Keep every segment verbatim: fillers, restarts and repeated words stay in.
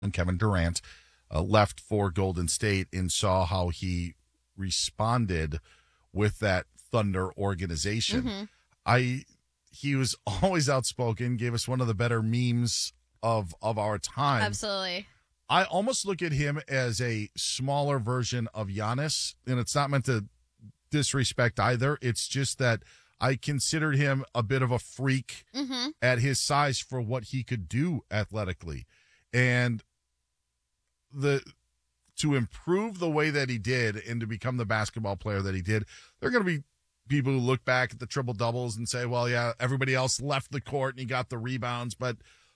and Kevin Durant uh, left for Golden State and saw how he responded with that Thunder organization. Mm-hmm. I he was always outspoken, gave us one of the better memes of of our time. Absolutely. I almost look at him as a smaller version of Giannis, and it's not meant to disrespect either. It's just that I considered him a bit of a freak mm-hmm. at his size for what he could do athletically. And the to improve the way that he did and to become the basketball player that he did, there are going to be people who look back at the triple doubles and say, well, yeah, everybody else left the court and he got the rebounds. But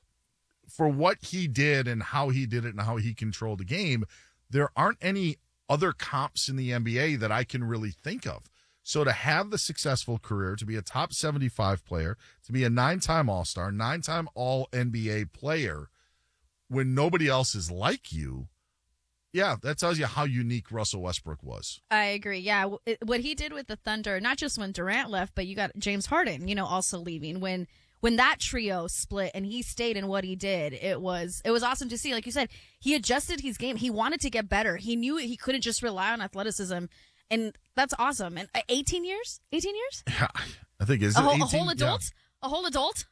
for what he did and how he did it and how he controlled the game, there aren't any other comps in the N B A that I can really think of. So to have the successful career, to be a top seventy-five player, to be a nine-time All-Star, nine-time All-N B A player, when nobody else is like you, yeah, that tells you how unique Russell Westbrook was. I agree. Yeah, what he did with the Thunder, not just when Durant left, but you got James Harden, you know, also leaving. When when that trio split and he stayed in what he did, it was it was awesome to see. Like you said, he adjusted his game. He wanted to get better. He knew he couldn't just rely on athleticism. And that's awesome. And uh, eighteen years? eighteen years? Yeah, I think is a it whole, eighteen? A whole adult? Yeah. A whole adult?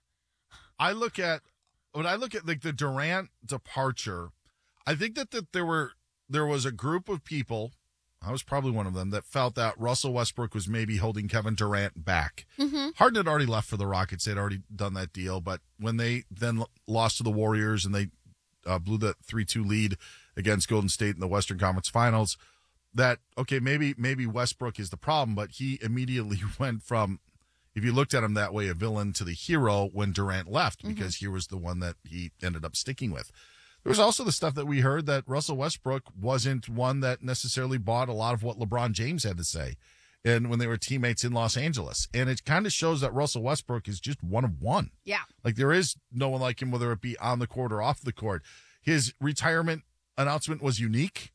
I look at when I look at like the Durant departure, I think that, that there were there was a group of people, I was probably one of them, that felt that Russell Westbrook was maybe holding Kevin Durant back. Mm-hmm. Harden had already left for the Rockets. They'd already done that deal. But when they then lost to the Warriors and they uh, blew the three two lead against Golden State in the Western Conference Finals, that, okay, maybe maybe Westbrook is the problem, but he immediately went from, if you looked at him that way, a villain to the hero when Durant left, because mm-hmm. he was the one that he ended up sticking with. There was also the stuff that we heard that Russell Westbrook wasn't one that necessarily bought a lot of what LeBron James had to say and when they were teammates in Los Angeles. And it kind of shows that Russell Westbrook is just one of one. Yeah. Like there is no one like him, whether it be on the court or off the court. His retirement announcement was unique.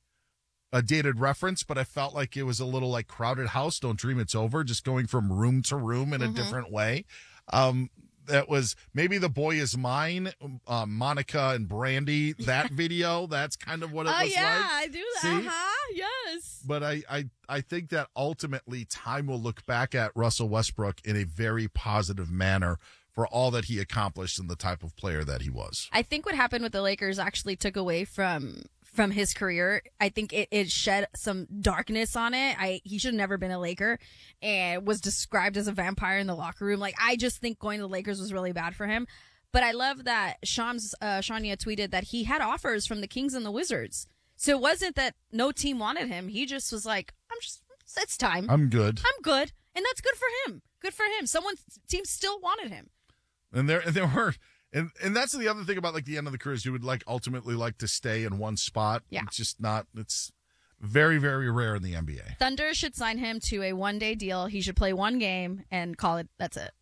A dated reference, but I felt like it was a little like Crowded House, Don't Dream It's Over, just going from room to room in a mm-hmm. different way. Um, that was maybe The Boy Is Mine, uh, Monica and Brandy, that video. That's kind of what it oh, was yeah, like. Oh, yeah, I do that. Uh-huh, yes. But I, I, I think that ultimately time will look back at Russell Westbrook in a very positive manner for all that he accomplished and the type of player that he was. I think what happened with the Lakers actually took away from from his career. I think it, it shed some darkness on it. I he should have never been a Laker and was described as a vampire in the locker room. Like, I just think going to the Lakers was really bad for him. But I love that Shams, uh, Shania tweeted that he had offers from the Kings and the Wizards. So it wasn't that no team wanted him. He just was like, I'm just, it's time. I'm good. I'm good. And that's good for him. Good for him. Someone, team still wanted him. And there, and there were, and and that's the other thing about like the end of the career is you would like ultimately like to stay in one spot. Yeah. It's just not, it's very, very rare in the N B A. Thunder should sign him to a one-day deal. He should play one game and call it, that's it.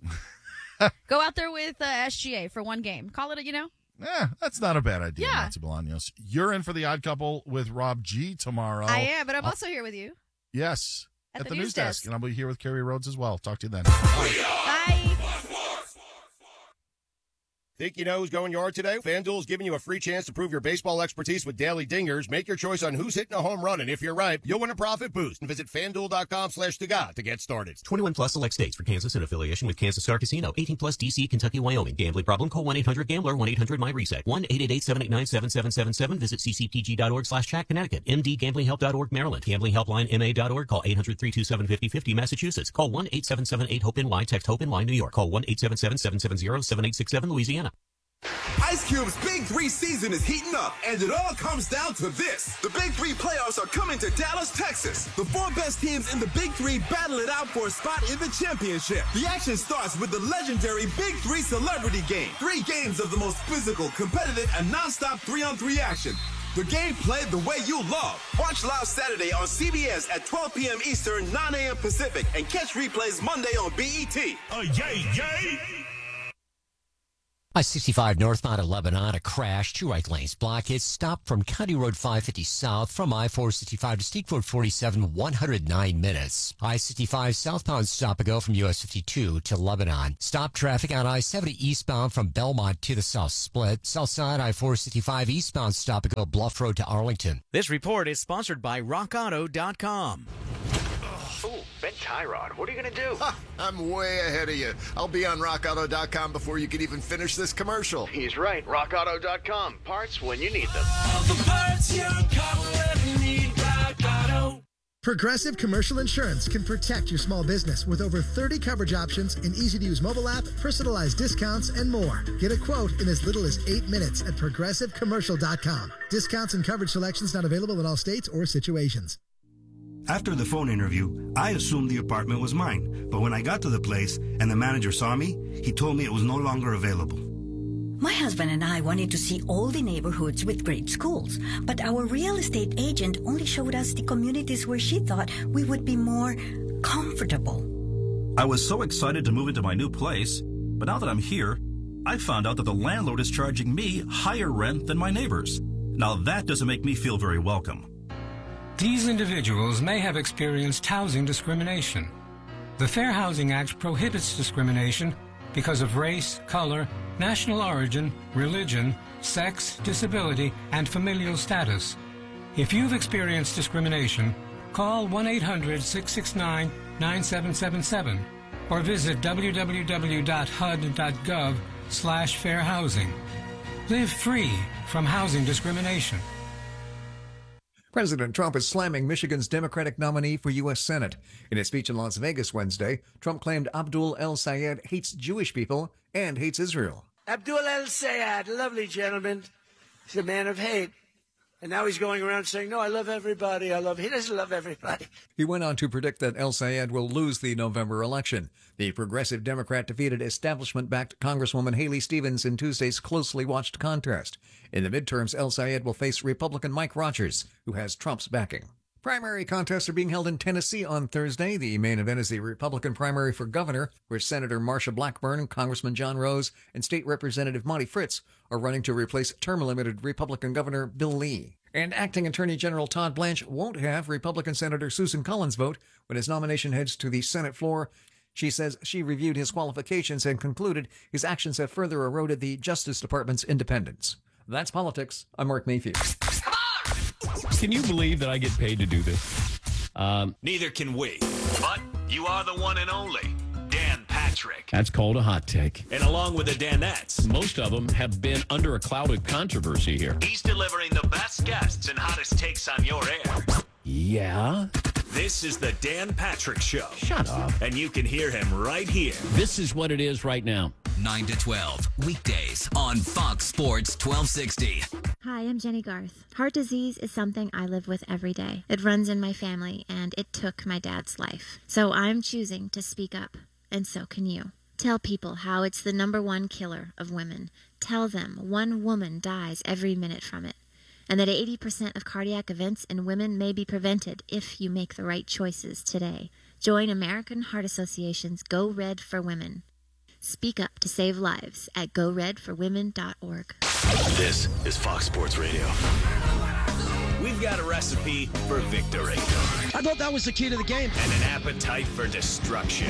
Go out there with uh, S G A for one game. Call it, a, you know? Yeah, that's not a bad idea, yeah. Nancy Bolaños. You're in for the Odd Couple with Rob G tomorrow. I am, but I'm also uh, here with you. Yes, at, at the, the news, news desk. desk. And I'll be here with Carrie Rhodes as well. Talk to you then. Bye. Bye. Think you know who's going yard today? FanDuel is giving you a free chance to prove your baseball expertise with daily dingers. Make your choice on who's hitting a home run, and if you're right, you'll win a profit boost. And visit FanDuel.com slash Taga to get started. twenty-one plus select states for Kansas in affiliation with Kansas Star Casino. eighteen plus D C, Kentucky, Wyoming. Gambling problem? Call one eight hundred gambler, one eight hundred my reset. one eight eight eight, seven eight nine, seven seven seven seven. Visit ccpg.org slash chat Connecticut. M D gambling help dot org Maryland. Gambling helpline M A dot org. Call eight hundred, three two seven, five oh five oh Massachusetts. Call one eight seven seven eight hope N Y. Text HOPE-N Y New York. Call one eight seven seven, seven seven zero, seven eight six seven Louisiana. Ice Cube's Big Three season is heating up, and it all comes down to this. The Big Three playoffs are coming to Dallas, Texas. The four best teams in the Big Three battle it out for a spot in the championship. The action starts with the legendary Big Three Celebrity Game. Three games of the most physical, competitive, and nonstop three-on-three action. The game played the way you love. Watch live Saturday on C B S at twelve p.m. Eastern, nine a.m. Pacific, and catch replays Monday on B E T. Uh, yay, yay! I sixty-five northbound of Lebanon, a crash, two right lanes blocked. It's stopped from County Road five fifty south from I four sixty-five to State Road forty-seven, one hundred nine minutes. I sixty-five southbound stop and go from U S fifty-two to Lebanon. Stop traffic on I seventy eastbound from Belmont to the South Split. South side I four sixty-five eastbound stop and go Bluff Road to Arlington. This report is sponsored by rock auto dot com. Ooh, Ben Tyrod, what are you going to do? Ha, I'm way ahead of you. I'll be on rock auto dot com before you can even finish this commercial. He's right. rock auto dot com. Parts when you need them. All the parts your car will ever need. Rock Auto. Progressive Commercial Insurance can protect your small business with over thirty coverage options, an easy-to-use mobile app, personalized discounts, and more. Get a quote in as little as eight minutes at progressive commercial dot com. Discounts and coverage selections not available in all states or situations. After the phone interview, I assumed the apartment was mine. But when I got to the place and the manager saw me, he told me it was no longer available. My husband and I wanted to see all the neighborhoods with great schools, but our real estate agent only showed us the communities where she thought we would be more comfortable. I was so excited to move into my new place, but now that I'm here, I found out that the landlord is charging me higher rent than my neighbors. Now that doesn't make me feel very welcome. These individuals may have experienced housing discrimination. The Fair Housing Act prohibits discrimination because of race, color, national origin, religion, sex, disability, and familial status. If you've experienced discrimination, call one eight hundred, six six nine, nine seven seven seven or visit w w w dot h u d dot gov slash fair housing. Live free from housing discrimination. President Trump is slamming Michigan's Democratic nominee for U S Senate. In a speech in Las Vegas Wednesday, Trump claimed Abdul El-Sayed hates Jewish people and hates Israel. Abdul El-Sayed, lovely gentleman. He's a man of hate. And now he's going around saying, no, I love everybody. I love, he doesn't love everybody. He went on to predict that El-Sayed will lose the November election. The progressive Democrat defeated establishment-backed Congresswoman Haley Stevens in Tuesday's closely watched contest. In the midterms, El-Sayed will face Republican Mike Rogers, who has Trump's backing. Primary contests are being held in Tennessee on Thursday. The main event is the Republican primary for governor, where Senator Marsha Blackburn, Congressman John Rose, and State Representative Monty Fritz are running to replace term-limited Republican Governor Bill Lee. And Acting Attorney General Todd Blanche won't have Republican Senator Susan Collins vote when his nomination heads to the Senate floor. She says she reviewed his qualifications and concluded his actions have further eroded the Justice Department's independence. That's politics. I'm Mark Mayfield. Can you believe that I get paid to do this? Um, Neither can we. But you are the one and only Dan Patrick. That's called a hot take. And along with the Danettes, most of them have been under a cloud of controversy here. He's delivering the best guests and hottest takes on your air. Yeah? This is the Dan Patrick Show. Shut up. And you can hear him right here. This is what it is right now. nine to twelve, weekdays on Fox Sports twelve sixty. Hi, I'm Jenny Garth. Heart disease is something I live with every day. It runs in my family, and it took my dad's life. So I'm choosing to speak up, and so can you. Tell people how it's the number one killer of women. Tell them one woman dies every minute from it, and that eighty percent of cardiac events in women may be prevented if you make the right choices today. Join American Heart Association's Go Red for Women. Speak up to save lives at go red for women dot org. This is Fox Sports Radio. We've got a recipe for victory. I thought that was the key to the game. And an appetite for destruction.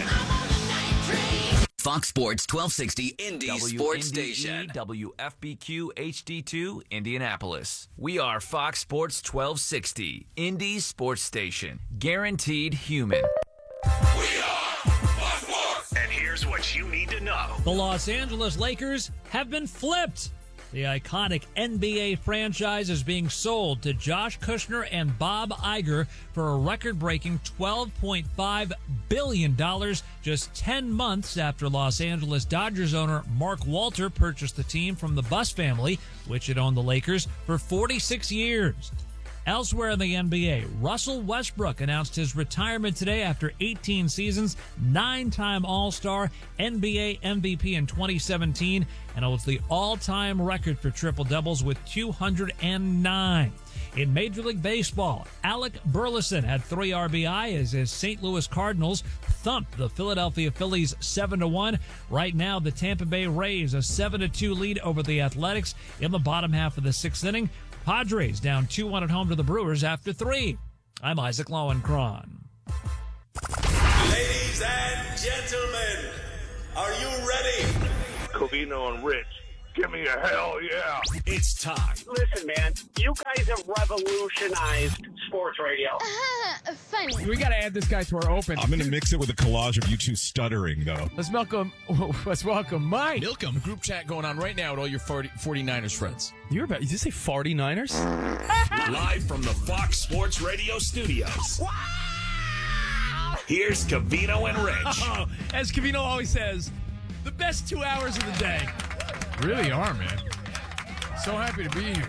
Fox Sports twelve sixty Indy Sports Station. W F B Q H D two Indianapolis. We are Fox Sports twelve sixty Indy Sports Station. Guaranteed human. We are Fox Sports. And here's what you need to know. The Los Angeles Lakers have been flipped. The iconic N B A franchise is being sold to Josh Kushner and Bob Iger for a record-breaking twelve point five billion dollars just ten months after Los Angeles Dodgers owner Mark Walter purchased the team from the Buss family, which had owned the Lakers for forty-six years. Elsewhere in the N B A, Russell Westbrook announced his retirement today after eighteen seasons, nine-time All-Star, N B A M V P in twenty seventeen, and holds the all-time record for triple-doubles with two hundred nine. In Major League Baseball, Alec Burleson had three R B I as his Saint Louis Cardinals thumped the Philadelphia Phillies seven to one. Right now, the Tampa Bay Rays a seven to two lead over the Athletics in the bottom half of the sixth inning. Padres down two one at home to the Brewers after three. I'm Isaac Lowenkron. Ladies and gentlemen, are you ready? Covino and Rich, give me a hell yeah. It's time. Listen, man, you guys have revolutionized sports radio. Uh, funny. We got to add this guy to our open. I'm going to mix it with a collage of you two stuttering, though. Let's welcome, let's welcome Mike. Milcom. Group chat going on right now with all your forty-niners friends. You're about, did you say forty-niners? Live from the Fox Sports Radio studios. Wow! Here's Covino and Rich. Oh, as Covino always says, the best two hours of the day. Really are, man. So happy to be here.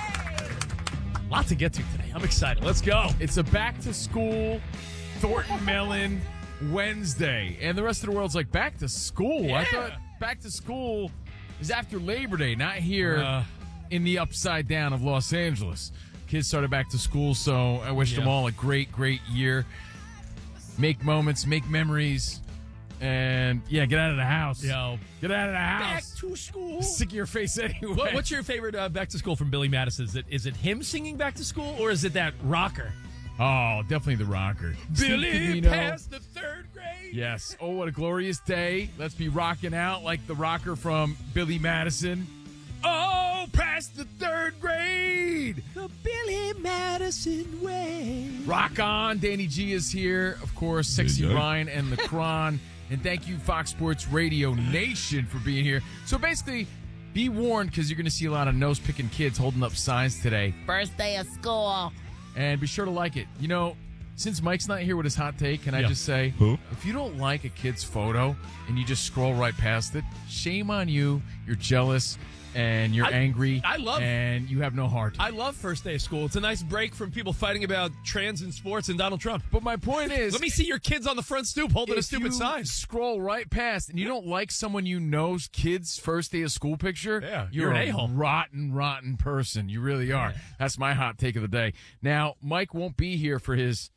A lot to get to today. I'm excited. Let's go. It's a back-to-school Thornton Mellon Wednesday. And the rest of the world's like, back to school? Yeah. I thought back to school is after Labor Day, not here uh, in the upside down of Los Angeles. Kids started back to school, so I wish yeah. them all a great, great year. Make moments, make memories, and, yeah, get out of the house. Yo. Get out of the house. Back to school. Stick your face anyway. What, what's your favorite uh, back to school from Billy Madison? Is it, is it him singing back to school, or is it that rocker? Oh, definitely the rocker. Billy passed the third grade. Yes. Oh, what a glorious day. Let's be rocking out like the rocker from Billy Madison. Oh, past the third grade. The Billy Madison way. Rock on. Danny G is here. Of course, Sexy yeah, yeah. Ryan and the Cron. And thank you, Fox Sports Radio Nation, for being here. So basically, be warned, because you're going to see a lot of nose-picking kids holding up signs today. First day of school. And be sure to like it. You know, since Mike's not here with his hot take, can I yeah. just say, Who? if you don't like a kid's photo and you just scroll right past it, shame on you. You're jealous. And you're I, angry, I love, and you have no heart. I love first day of school. It's a nice break from people fighting about trans in sports and Donald Trump. But my point is... Let me see your kids on the front stoop holding a stupid sign. Scroll right past, and you don't like someone you know's kid's first day of school picture, yeah, you're, you're an a a-hole. rotten, rotten person. You really are. Yeah. That's my hot take of the day. Now, Mike won't be here for his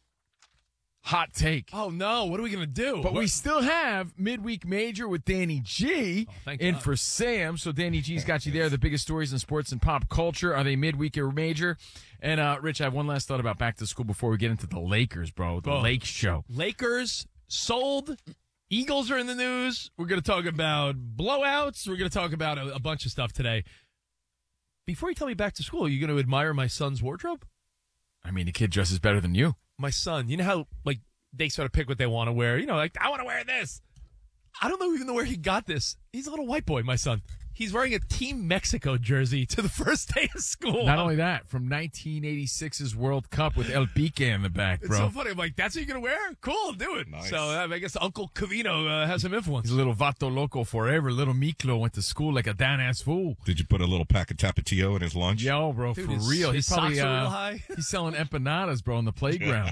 hot take. Oh, no. What are we going to do? But what? we still have Midweek Major with Danny G oh, thank in God. for Sam. So Danny G's got you there. The biggest stories in sports and pop culture. Are they midweek or major? And, uh, Rich, I have one last thought about back to school before we get into the Lakers, bro. The oh. Lake Show. Lakers sold. Eagles are in the news. We're going to talk about blowouts. We're going to talk about a, a bunch of stuff today. Before you tell me back to school, are you going to admire my son's wardrobe? I mean, the kid dresses better than you. My son, you know how, like, they sort of pick what they want to wear. You know, like, I want to wear this. I don't know even know where he got this. He's a little white boy, my son. He's wearing a Team Mexico jersey to the first day of school. Not only that, from nineteen eighty-six's World Cup with El Pique in the back, bro. It's so funny. I'm like, that's what you're going to wear? Cool, do it. Nice. So uh, I guess Uncle Covino uh, has some influence. He's a little vato loco forever. Little Miklo went to school like a damn-ass fool. Did you put a little pack of Tapatio in his lunch? Yo, bro, Dude, for his, real. His he's probably socks are uh, real high. He's selling empanadas, bro, on the playground.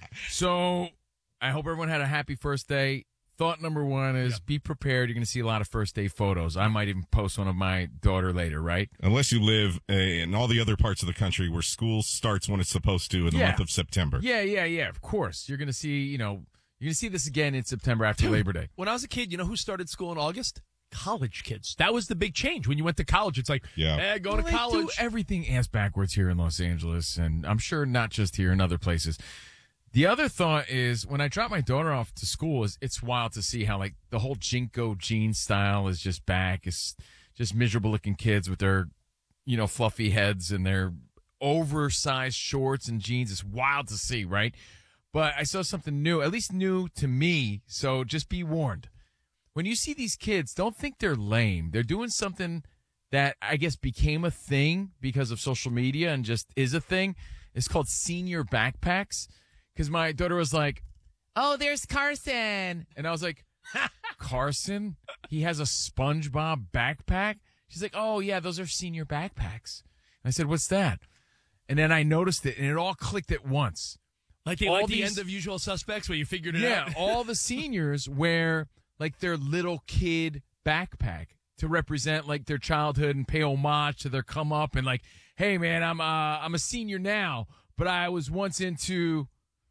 So I hope everyone had a happy first day. Thought number one is yeah. be prepared. You're going to see a lot of first day photos. I might even post one of my daughter later, right? Unless you live uh, in all the other parts of the country where school starts when it's supposed to in the yeah. month of September. Yeah, yeah, yeah. Of course. You're going to see, you know, you're going to see this again in September after Dude, Labor Day. When I was a kid, you know who started school in August? College kids. That was the big change. When you went to college, it's like, yeah. eh, going well, to college. They do everything ass backwards here in Los Angeles, and I'm sure not just here in other places. The other thought is when I drop my daughter off to school, is it's wild to see how like the whole Jinko jean style is just back. It's just miserable looking kids with their, you know, fluffy heads and their oversized shorts and jeans. It's wild to see, right? But I saw something new, at least new to me. So just be warned. When you see these kids, don't think they're lame. They're doing something that I guess became a thing because of social media and just is a thing. It's called senior backpacks. Because my daughter was like, oh, there's Carson. And I was like, Carson? He has a SpongeBob backpack? She's like, oh, yeah, those are senior backpacks. And I said, what's that? And then I noticed it, and it all clicked at once. Like, the, all like these, the end of Usual Suspects where you figured it yeah, out? Yeah, all the seniors wear, like, their little kid backpack to represent, like, their childhood and pay homage to their come up and, like, hey, man, I'm, uh, I'm a senior now, but I was once into...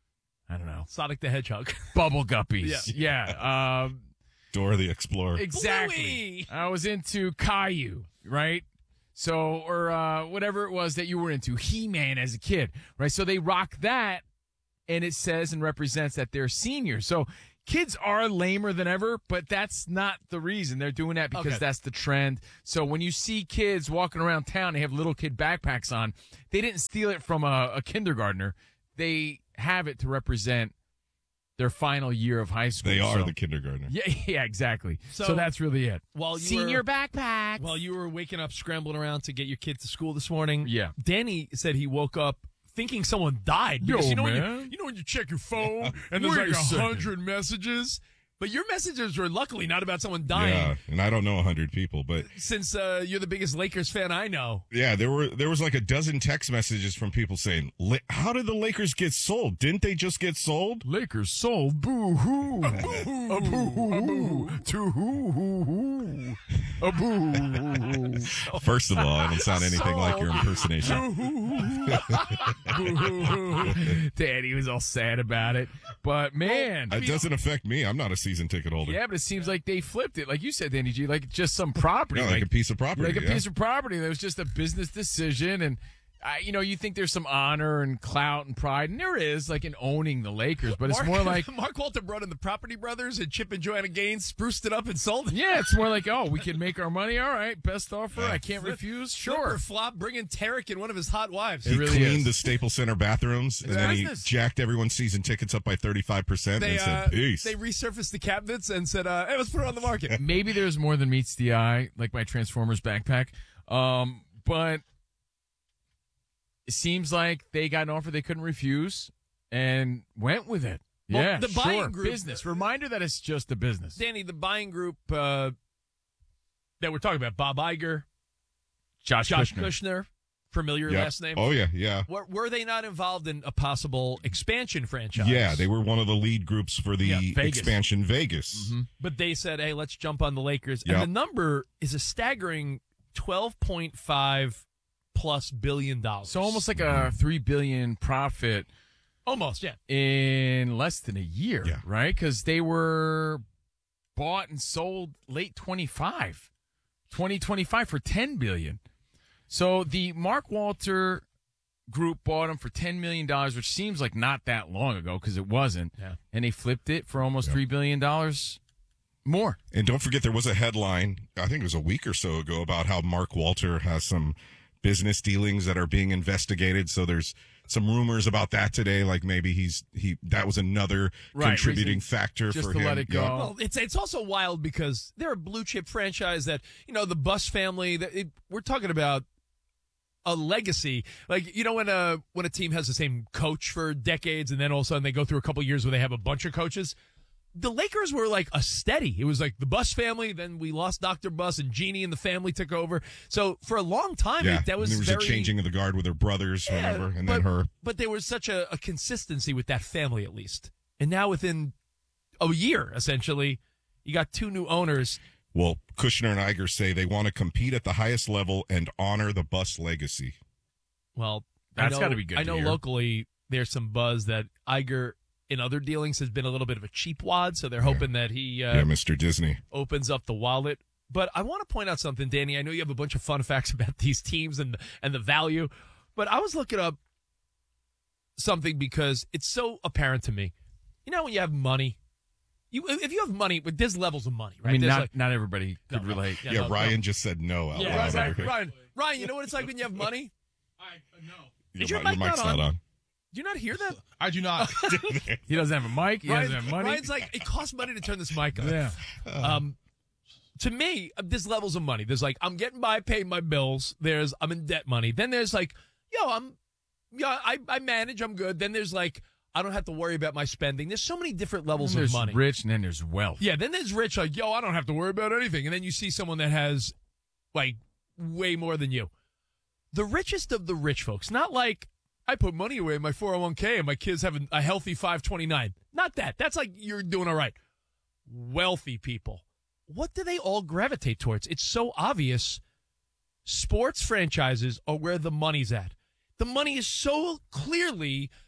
I don't know. Sonic the Hedgehog. Bubble Guppies. Yeah. Yeah. Um, Dora the Explorer. exactly. I was into Caillou, right? So, or uh, whatever it was that you were into, He-Man as a kid, right? So they rock that, and it says and represents that they're seniors. So kids are lamer than ever, but that's not the reason. They're doing that because Okay. that's the trend. So when you see kids walking around town, they have little kid backpacks on. They didn't steal it from a, a kindergartner. They have it to represent their final year of high school. They are So- the kindergartner. Yeah, yeah, exactly. So, So, that's really it. While you Senior were, backpack. While you were waking up, scrambling around to get your kid to school this morning, Yeah. Danny said he woke up thinking someone died. Yo, Because you know When man. you, you know when you check your phone and there's Wait a like a second. hundred messages? But your messages were luckily not about someone dying. Yeah, and I don't know a hundred people, but Since uh, you're the biggest Lakers fan I know. yeah, there were there was like a dozen text messages from people saying, "La- "How did the Lakers get sold? Didn't they just get sold?" Lakers sold. Boo hoo. A boo hoo. To hoo hoo hoo. A boo hoo. First of all, I don't sound anything like your impersonation. Danny was all sad about it. But man. It doesn't affect me. I'm not a season ticket holder. Yeah, but it seems like they flipped it. Like you said, Danny G, like just some property. Yeah, like a piece of property, Like a yeah. piece of property. That was just a business decision. And, I, you know, you think there's some honor and clout and pride. And there is, like, in owning the Lakers. But it's Mark, more like. Mark Walter brought in the Property Brothers and Chip and Joanna Gaines spruced it up and sold it. Yeah, it's more like, oh, we can make our money. All right, best offer. I can't Flip- refuse. Flip Sure. or flop, bring in Tarek and one of his hot wives. He really cleaned is. the Staples Center bathrooms, and then he business. jacked everyone's season tickets up by thirty-five percent They, and said, uh, peace. they resurfaced the cabinets and said, uh, hey, let's put it on the market. Maybe there's more than meets the eye, like my Transformers backpack. Um, but it seems like they got an offer they couldn't refuse and went with it. Well, yeah, the buying sure. group- business. Reminder that it's just a business. Danny, the buying group uh, that we're talking about, Bob Iger, Josh, Josh Kushner. Kushner, familiar Yep. last name. Oh, yeah, yeah. Were, were they not involved in a possible expansion franchise? Yeah, they were one of the lead groups for the Yeah, Vegas. expansion Vegas. But they said, hey, let's jump on the Lakers. Yep. And the number is a staggering twelve point five plus billion dollars. So almost like a three billion profit Almost, yeah. in less than a year, Yeah. right? Because they were bought and sold late twenty-five, twenty twenty-five for ten billion dollars. So the Mark Walter group bought them for ten million dollars, which seems like not that long ago because it wasn't. Yeah. And they flipped it for almost three billion dollars more. And don't forget, there was a headline, I think it was a week or so ago, about how Mark Walter has some business dealings that are being investigated. So there's some rumors about that today, like maybe he's he that was another Right, contributing reason- factor just for to him. let it go. Yeah. Well, it's it's also wild because they're a blue chip franchise that, you know, the Buss family, that it, we're talking about a legacy. Like, you know, when a when a team has the same coach for decades and then all of a sudden they go through a couple years where they have a bunch of coaches. The Lakers were like a steady. It was like the Buss family, then we lost Doctor Buss and Jeannie and the family took over. So for a long time, Yeah, it, that was and there was very, a changing of the guard with her brothers, Yeah, remember, and but, then her. But there was such a, a consistency with that family, at least. And now within a year, essentially, you got two new owners. Well, Kushner and Iger say they want to compete at the highest level and honor the Buss legacy. Well, That's I know- gotta be good I to know hear. locally there's some buzz that Iger in other dealings has been a little bit of a cheap wad, so they're hoping that he uh, yeah, Mister Disney. opens up the wallet. But I want to point out something, Danny. I know you have a bunch of fun facts about these teams and and the value, but I was looking up something because it's so apparent to me. You know, when you have money, you if you have money, there's levels of money, right? I mean, There's not like- not everybody No, could no. relate. Yeah, Yeah, no, Ryan no. just said no out Yeah, loud. Ryan, Okay. Ryan, Ryan, you know what it's like when you have money? Your, Is your mi- your mic mic's not not on? on. Do you not hear that? I do not. He doesn't have a mic. He Ryan- doesn't have money. Ryan's like, it costs money to turn this mic on. Yeah. Um, to me, uh, there's levels of money. There's like, I'm getting by, paying my bills. There's, I'm in debt money. Then there's like, yo, I'm, yeah, I, I manage, I'm good. Then there's like, I don't have to worry about my spending. There's so many different levels there's of money. rich, and then there's wealth. Yeah, then there's rich, like, yo, I don't have to worry about anything. And then you see someone that has, like, way more than you. The richest of the rich folks, not like, I put money away in my four oh one k and my kids have a healthy five twenty-nine. Not that. That's like you're doing all right. Wealthy people. What do they all gravitate towards? It's so obvious. Sports franchises are where the money's at. The money is so clearly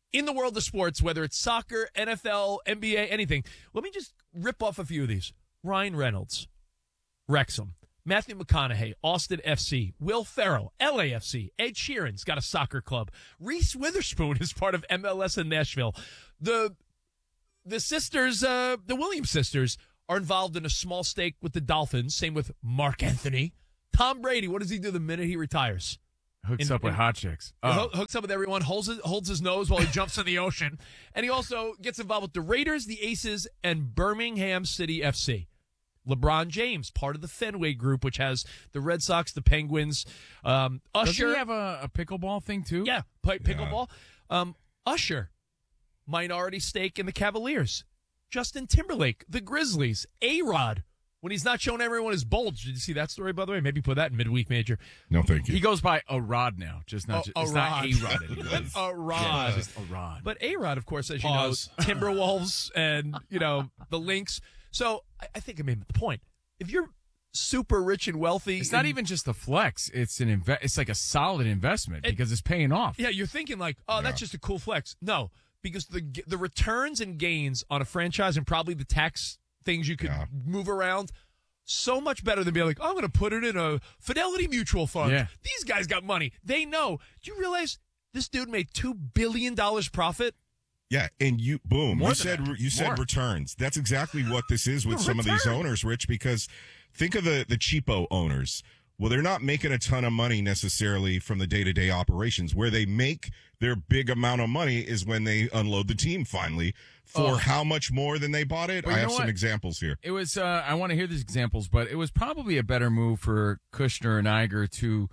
in the world of sports, whether it's soccer, N F L, N B A, anything. Let me just rip off a few of these. Ryan Reynolds, Wrexham. Matthew McConaughey, Austin F C. Will Ferrell, L A F C. Ed Sheeran's got a soccer club. Reese Witherspoon is part of M L S in Nashville. The the sisters, uh, the Williams sisters, are involved in a small stake with the Dolphins. Same with Mark Anthony. Tom Brady, what does he do the minute he retires? Hooks In- up with in- hot chicks. Ho- Oh. Hooks up with everyone, holds his, holds his nose while he jumps in the ocean. And he also gets involved with the Raiders, the Aces, and Birmingham City F C. LeBron James, part of the Fenway Group, which has the Red Sox, the Penguins. Um, Usher. Doesn't he have a, a pickleball thing, too? Yeah, play pickleball. Um, Usher, minority stake in the Cavaliers. Justin Timberlake, the Grizzlies. A-Rod, when he's not showing everyone his bulge. Did you see that story, by the way? Maybe put that in midweek major. No, thank you. He goes by a rod now, just not Oh, just, a it's not rod. A-Rod anymore. A rod. Yeah, it's just a rod. But A-Rod, of course, as you Pause. know, Timberwolves and, you know, the Lynx. So I, I think I made the point. If you're super rich and wealthy. It's not and- even just a flex. It's an inve- It's like a solid investment It- because it's paying off. Yeah, you're thinking like, oh, that's just a cool flex. No, because the the returns and gains on a franchise and probably the tax things you could move around, so much better than being like, oh, I'm going to put it in a Fidelity Mutual Fund. Yeah. These guys got money. They know. Do you realize this dude made two billion dollars profit? Yeah, and you boom. More you than said that. you said More. returns. That's exactly what this is with The some of these return. owners, Rich, because think of the the cheapo owners. Well, they're not making a ton of money necessarily from the day-to-day operations. Where they make their big amount of money is when they unload the team finally for Oh. how much more than they bought it. But I you have know some what? examples here. It was, uh, I want to hear these examples, but it was probably a better move for Kushner and Iger to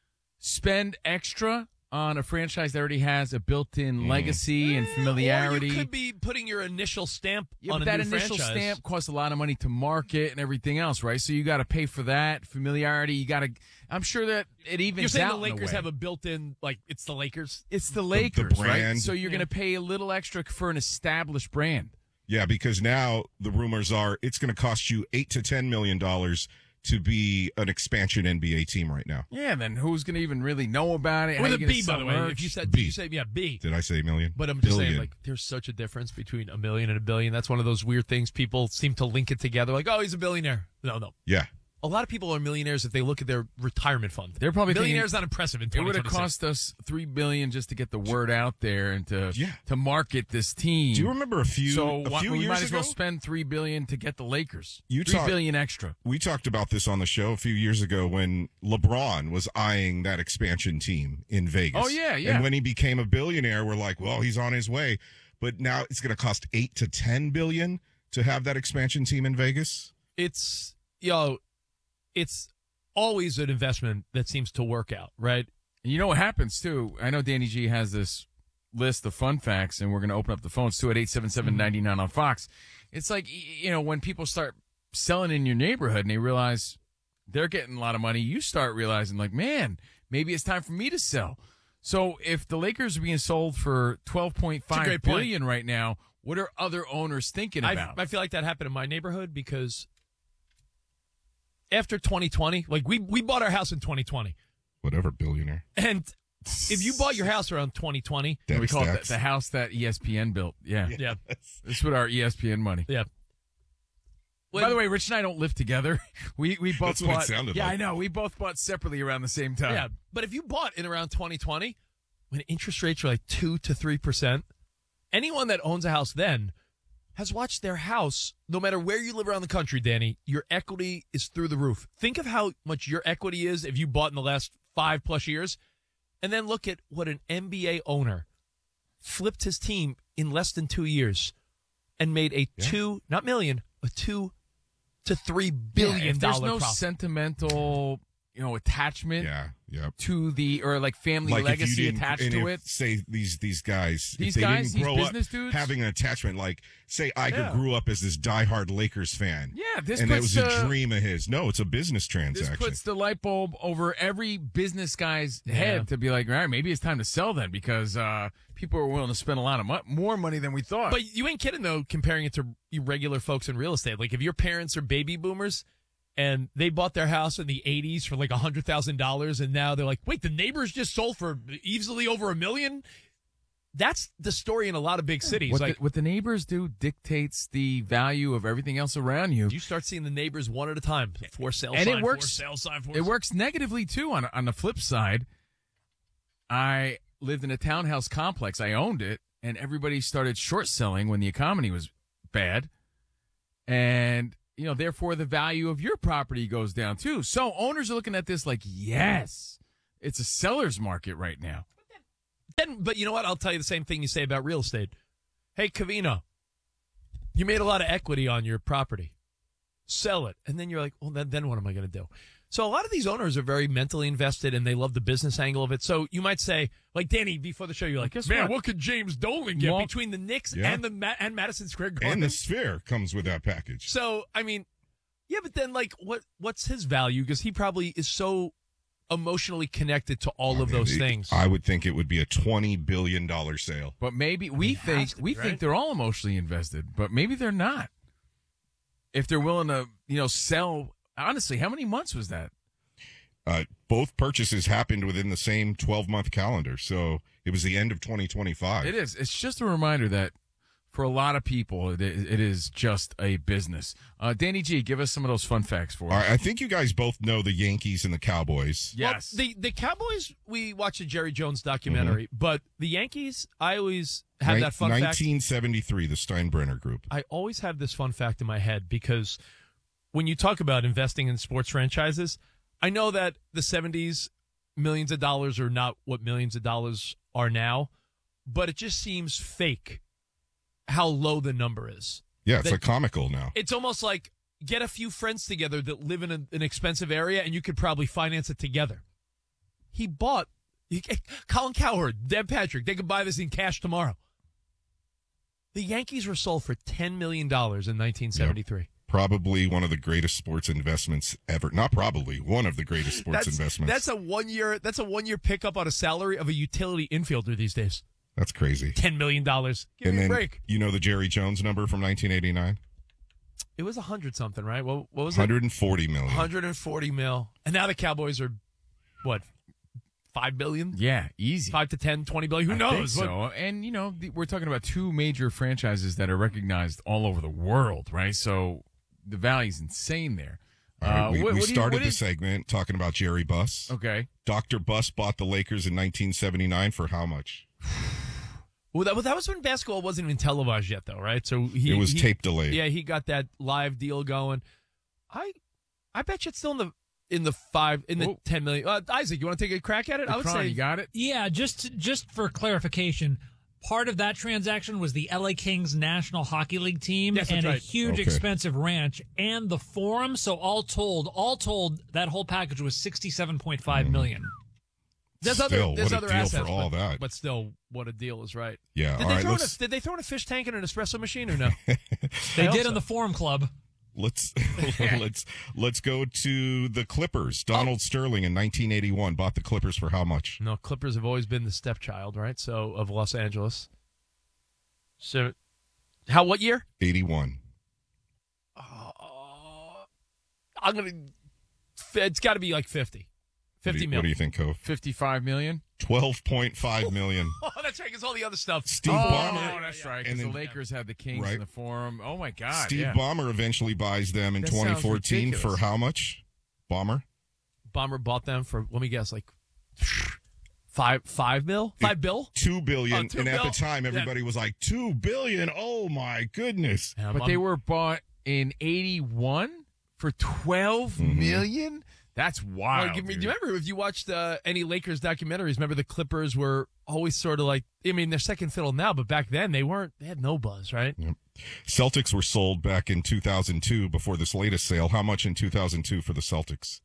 spend extra on a franchise that already has a built-in legacy and familiarity. Or you could be putting your initial stamp Yeah, on but a that new initial franchise. stamp costs a lot of money to market and everything else, right? So you got to pay for that familiarity. You got to. I'm sure that it evens You're saying out the in a Lakers way. have a built-in, like, it's the Lakers? It's the the Lakers, right? brand. So you're Yeah. going to pay a little extra for an established brand. Yeah, because now the rumors are it's going to cost you eight to ten million dollars to be an expansion N B A team right now. Yeah, then who's going to even really know about it? How With you a gonna B, by sell the way. merch? If you said B. you say yeah, B. Did I say million? But I'm just Billion. saying, like, there's such a difference between a million and a billion. That's one of those weird things people seem to link it together. Like, oh, he's a billionaire. No, no. Yeah. A lot of people are millionaires if they look at their retirement fund. They're probably millionaires thinking, not impressive in It would twenty have twenty-six. cost us three billion just to get the word out there and to Yeah. to market this team. Do you remember a few? So a why- few we years might as well ago? spend three billion to get the Lakers. You three talk- billion extra. We talked about this on the show a few years ago when LeBron was eyeing that expansion team in Vegas. Oh, yeah, yeah. And when he became a billionaire, we're like, well, he's on his way. But now it's going to cost eight to ten billion to have that expansion team in Vegas. It's, yo, it's always an investment that seems to work out, right? And you know what happens too? I know Danny G has this list of fun facts, and we're going to open up the phones too at eight seven seven, nine nine on Fox. It's like, y- you know, when people start selling in your neighborhood and they realize they're getting a lot of money, you start realizing, like, man, maybe it's time for me to sell. So if the Lakers are being sold for twelve point It's a five great point. billion right now, what are other owners thinking I, about? I feel like that happened in my neighborhood because after twenty twenty, like we we bought our house in twenty twenty, Whatever, billionaire. and if you bought your house around twenty twenty, we Daddy call it Stacks. the, the house that E S P N built. Yeah. yeah, This is with our E S P N money. yeah. By the way, Rich and I don't live together. We we both That's what it bought. sounded yeah, like. I know. We both bought separately around the same time. Yeah, but if you bought in around twenty twenty, when interest rates are like two to three percent, anyone that owns a house then has watched their house, no matter where you live around the country, Danny, your equity is through the roof. Think of how much your equity is if you bought in the last five plus years, and then look at what an N B A owner flipped his team in less than two years and made a Yeah. two, not million, a two to three Yeah, billion if there's dollar no profit. sentimental, you know, attachment Yeah, yeah. to the or like family Like if you legacy didn't- attached and to if, it. Say these these guys, These if they guys, didn't these grow business up dudes? having an attachment. Like say Iger Yeah. grew up as this diehard Lakers fan. Yeah, this and it puts was uh, a dream of his. No, it's a business This transaction. puts the light bulb over every business guy's Yeah. head to be like, all right, maybe it's time to sell then because uh, people are willing to spend a lot of mo- more money than we thought. But you ain't kidding, though, comparing it to regular folks in real estate. Like, if your parents are baby boomers and they bought their house in the eighties for like one hundred thousand dollars, and now they're like, wait, the neighbors just sold for easily over a million? that's the story in a lot of big cities. What, like the, what the neighbors do dictates the value of everything else around you. You start seeing the neighbors one at a time. For sale and sign, it works. for sale sign, for it sale. works negatively too. On on the flip side, I lived in a townhouse complex. I owned it, and everybody started short selling when the economy was bad, and you know, therefore, the value of your property goes down too. So owners are looking at this like, yes, it's a seller's market right now. Then, but you know what? I'll tell you the same thing you say about real estate. Hey, Covino, you made a lot of equity on your property. Sell it. And then you're like, well, then, then what am I going to do? So a lot of these owners are very mentally invested, and they love the business angle of it. So you might say, like Danny, before the show, you're like, Guess man, what? what could James Dolan get Well, between the Knicks yeah. and the Ma- and Madison Square Garden? And the Sphere comes with that package. So, I mean, yeah, but then, like, what what's his value? Because he probably is so emotionally connected to all I of mean, those it- things. I would think it would be a twenty billion dollars sale. But maybe we it has think to be, we right? think they're all emotionally invested, but maybe they're not. If they're willing to, you know, sell. Honestly, how many months was that? Uh, both purchases happened within the same twelve-month calendar, so it was the end of twenty twenty-five. It is. It's just a reminder that for a lot of people, it is, it is just a business. Uh, Danny G, give us some of those fun facts for us. All right, I think you guys both know the Yankees and the Cowboys. Yes. Well, the the Cowboys, we watched a Jerry Jones documentary, Mm-hmm. but the Yankees, I always have Nin- that fun fact. nineteen seventy-three, the Steinbrenner Group. I always have this fun fact in my head because when you talk about investing in sports franchises, I know that the seventies, millions of dollars are not what millions of dollars are now, but it just seems fake how low the number is. Yeah, it's That- like comical now. It's almost like get a few friends together that live in a, an expensive area, and you could probably finance it together. He bought he, Colin Cowherd, Deb Patrick. They could buy this in cash tomorrow. The Yankees were sold for ten million dollars in nineteen seventy-three. Probably one of the greatest sports investments ever. Not probably, one of the greatest sports That's, investments. that's a one year. That's a one year pickup on a salary of a utility infielder these days. That's crazy. Ten million dollars. Give and me then, a break. you know the Jerry Jones number from nineteen eighty-nine? It was a hundred something, right? What, what was it? one hundred forty million. one hundred forty mil. And now the Cowboys are what? Five billion? Yeah, easy. Five to ten, twenty billion. Who I knows? think What- so. And, you know, the, we're talking about two major franchises that are recognized all over the world, right? So the value's insane there. All right, Uh, we what- we what do you- started what the is- segment talking about Jerry Buss. Okay. Doctor Buss bought the Lakers in nineteen seventy-nine for how much? Well that, well, that was when basketball wasn't even televised yet, though, right? So he, It was he- tape delayed. Yeah, he got that live deal going. I, I bet you it's still in the in the five in the Whoa. ten million. Uh, Isaac, you want to take a crack at it? I would Kron, say you got it? Yeah, just just for clarification, part of that transaction was the L A Kings National Hockey League team Yes, that's and a right. huge Okay. expensive ranch and the Forum. So all told, all told, that whole package was sixty-seven point five million. There's Still, other there's what a other deal assets, for all but, that. but still, what a deal is right. Yeah, Did all they right, throw in a, let's- did they throw in a fish tank and an espresso machine or no? They hope did in so. the Forum Club. Let's let's let's go to the Clippers. Donald Sterling in nineteen eighty-one bought the Clippers for how much? No, Clippers have always been the stepchild, right? So of Los Angeles. So, how? What year? eighty-one. I'm gonna. It's got to be like fifty. What do Fifty you, million. what do you think, Cove? fifty-five million? twelve point five million. Oh, that's right. Because all the other stuff. Steve oh, Ballmer. that's right. And Because the then- Lakers had the Kings Right. in the Forum. Oh, my God. Steve yeah. Ballmer eventually buys them in That sounds twenty fourteen ridiculous. for how much? Ballmer? Bomber bought them for. Let me guess, like five five mil, five bill. Two billion. Oh, two and at bill. the time, everybody was like, two billion. Oh, my goodness. Yeah, But I'm- they were bought in eighty-one for twelve Mhm. million? That's wild. Well, give me- dude. do you remember if you watched uh, any Lakers documentaries? Remember the Clippers were always sort of like. I mean, they're second fiddle now, but back then they weren't. They had no buzz, right? Yep. Celtics were sold back in two thousand two before this latest sale. How much in two thousand two for the Celtics?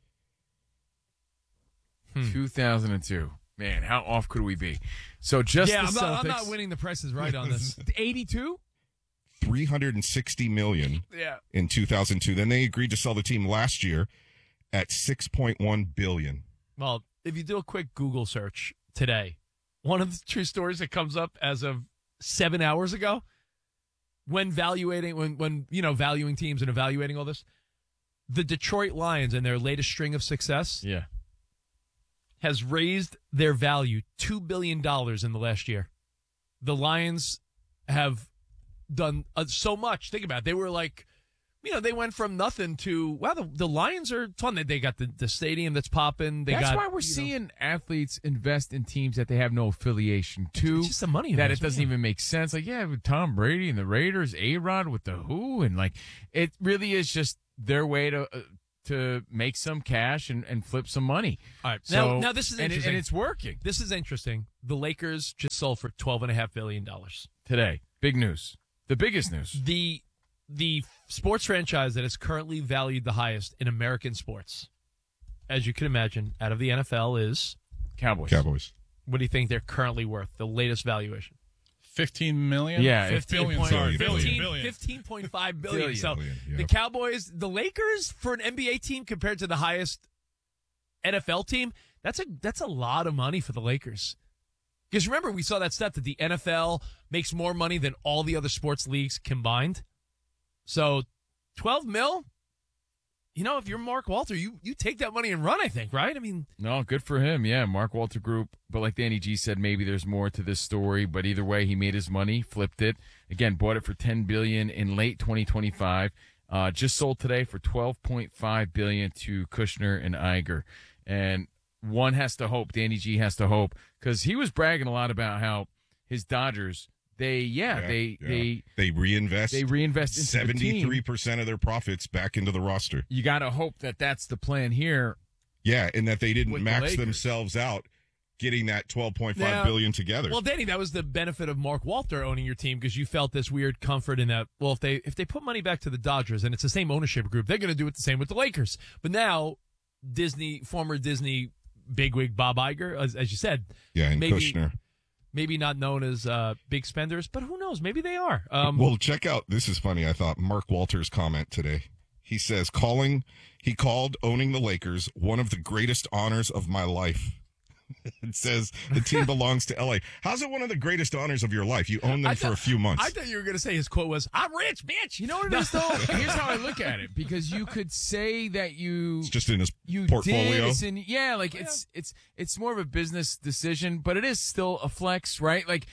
two thousand two. Man, how off could we be? So just yeah, the I'm Celtics. not, I'm not winning the prices right on this. eighty-two? three hundred sixty million Yeah. in two thousand two. Then they agreed to sell the team last year at six point one billion. Well, if you do a quick Google search today, one of the true stories that comes up as of seven hours ago, when valuating, when when you know valuing teams and evaluating all this, the Detroit Lions and their latest string of success, Yeah. has raised their value two billion dollars in the last year. the Lions have done uh, so much. Think about it. They were like, you know, they went from nothing to, wow, the, the Lions are fun. They, they got the, the stadium that's popping. They That's got, why we're seeing know, athletes invest in teams that they have no affiliation to. It's just the money. That it doesn't even make sense. Like, yeah, with Tom Brady and the Raiders, A-Rod with the Who, and like, it really is just their way to uh, to make some cash and, and flip some money. All right. So, now, now this is and, interesting. it, and it's working. This is interesting. The Lakers just sold for twelve point five billion dollars. Today. Big news. The biggest news. The the sports franchise that is currently valued the highest in American sports, as you can imagine, out of the N F L is Cowboys. Cowboys. What do you think they're currently worth? The latest valuation? Fifteen million? Yeah, fifteen billion. Point, Sorry, fifteen, billion. fifteen point five billion. Billion. So Billion, yeah. the Cowboys, the Lakers for an N B A team compared to the highest N F L team, that's a that's a lot of money for the Lakers. Because remember, we saw that stat that the N F L makes more money than all the other sports leagues combined. So twelve mil, you know, if you're Mark Walter, you, you take that money and run, I think, right? I mean, no, good for him. Yeah, Mark Walter Group. But like Danny G said, maybe there's more to this story. But either way, he made his money, flipped it. Again, bought it for ten billion dollars in late twenty twenty-five. Uh, just sold today for twelve point five billion dollars to Kushner and Iger. And one has to hope, Danny G has to hope, because he was bragging a lot about how his Dodgers, they, yeah, Yeah, they, yeah. they, they reinvest. they reinvest into the team. seventy-three percent of their profits back into the roster. You got to hope that that's the plan here. Yeah, and that they didn't With the max Lakers. themselves out getting that twelve point five Now- billion together. well, Danny, that was the benefit of Mark Walter owning your team because you felt this weird comfort in that, well, if they if they put money back to the Dodgers and it's the same ownership group, they're going to do it the same with the Lakers. But now, Disney, former Disney bigwig Bob Iger, as, as you said, yeah, and maybe, Kushner. maybe not known as uh, big spenders, but who knows? Maybe they are. Um, Well, check out, this is funny, I thought, Mark Walter's comment today. He says, calling, he called owning the Lakers one of the greatest honors of my life. It says the team belongs to L A. How's it one of the greatest honors of your life? You own them I for thought- a few months. I thought you were going to say his quote was, I'm rich, bitch. You know what it is, though? Here's how I look at it. Because you could say that you it's just in his you portfolio. did. It's in, yeah, like it's it's it's more of a business decision, but it is still a flex, right? Like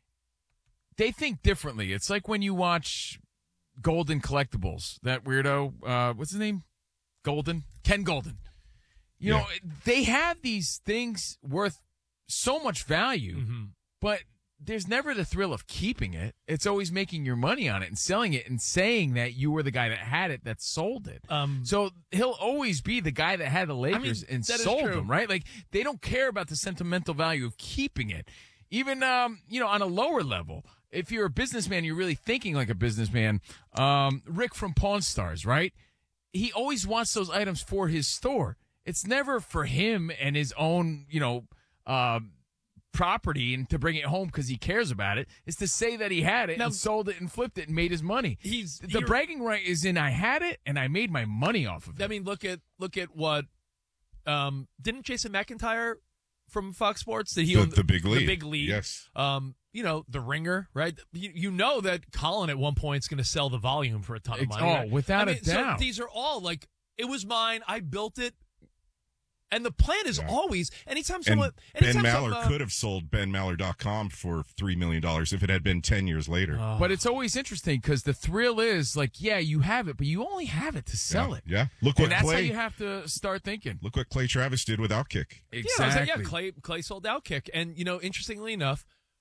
they think differently. It's like when you watch Golden Collectibles, that weirdo, uh, what's his name? Golden? Ken Golden. You Yeah. know, they have these things worth so much value, Mm-hmm. but there's never the thrill of keeping it. It's always making your money on it and selling it and saying that you were the guy that had it that sold it. Um, so he'll always be the guy that had the Lakers mean, and that is sold true. them, right? Like they don't care about the sentimental value of keeping it. Even um, you know, on a lower level, if you're a businessman, you're really thinking like a businessman. Um, Rick from Pawn Stars, right? He always wants those items for his store. It's never for him and his own, you know, uh, property and to bring it home because he cares about it. It's to say that he had it Now- and sold it and flipped it and made his money. He's The you're- bragging right is in I had it and I made my money off of it. I mean, look at look at what um, didn't Jason McIntyre from Fox Sports that he The- owned the big lead. the big lead, Yes. Um, you know, the Ringer, right? You, you know that Colin at one point is going to sell the volume for a ton of It's- money. oh, right? without I a mean, so doubt. these are all like it was mine. I built it, and the plan is always anytime And someone Ben anytime Maller some, uh, could have sold Ben Maller dot com for three million dollars if it had been ten years later. Oh. But it's always interesting because the thrill is like, yeah, you have it, but you only have it to sell yeah. it. Yeah. Look And what that's Clay, how you have to start thinking. look what Clay Travis did with Outkick. Yeah, I was like, Exactly. yeah, Clay, Clay sold Outkick. And, you know, interestingly enough,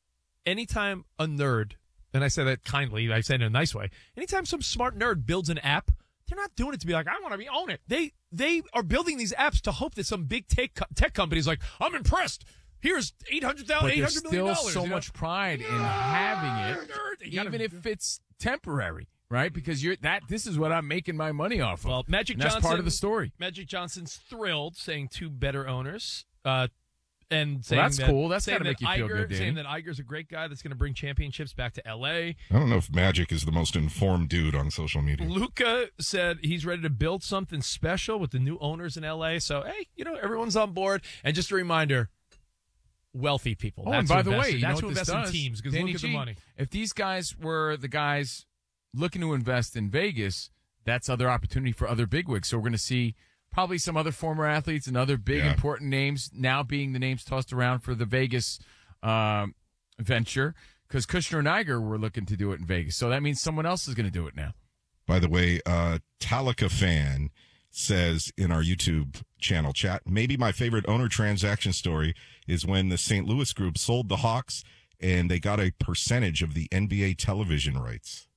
anytime a nerd, and I say that kindly, I say it in a nice way, anytime some smart nerd builds an app, they're not doing it to be like, I want to be own it. They they are building these apps to hope that some big tech, tech company is like, I'm impressed. Here's eight hundred thousand But dollars, eight there's hundred million still dollars. so you know? much pride in having it, Nerd. You gotta- even if it's temporary, right? Because you're that. This is what I'm making my money off of. Well, Magic And that's Johnson, part of the story. Magic Johnson's thrilled, saying two better owners. Uh, and saying that's that, cool. That's saying gotta make that you feel Iger, good, Danny. saying that Iger's a great guy that's going to bring championships back to L A. I don't know if Magic is the most informed dude on social media. Luca said he's ready to build something special with the new owners in L A. So, hey, you know, everyone's on board. And just a reminder, wealthy people. Oh, that's and by who the invest way, in- you that's know who what this invests in does? teams because Danny look at the G, money. If these guys were the guys looking to invest in Vegas, that's other opportunity for other bigwigs. So we're going to see probably some other former athletes and other big Yeah. important names now being the names tossed around for the Vegas um, venture. because Kushner and Iger were looking to do it in Vegas. So that means someone else is going to do it now. By the way, uh, Talika fan says in our YouTube channel chat, maybe my favorite owner transaction story is when the Saint Louis group sold the Hawks and they got a percentage of the N B A television rights.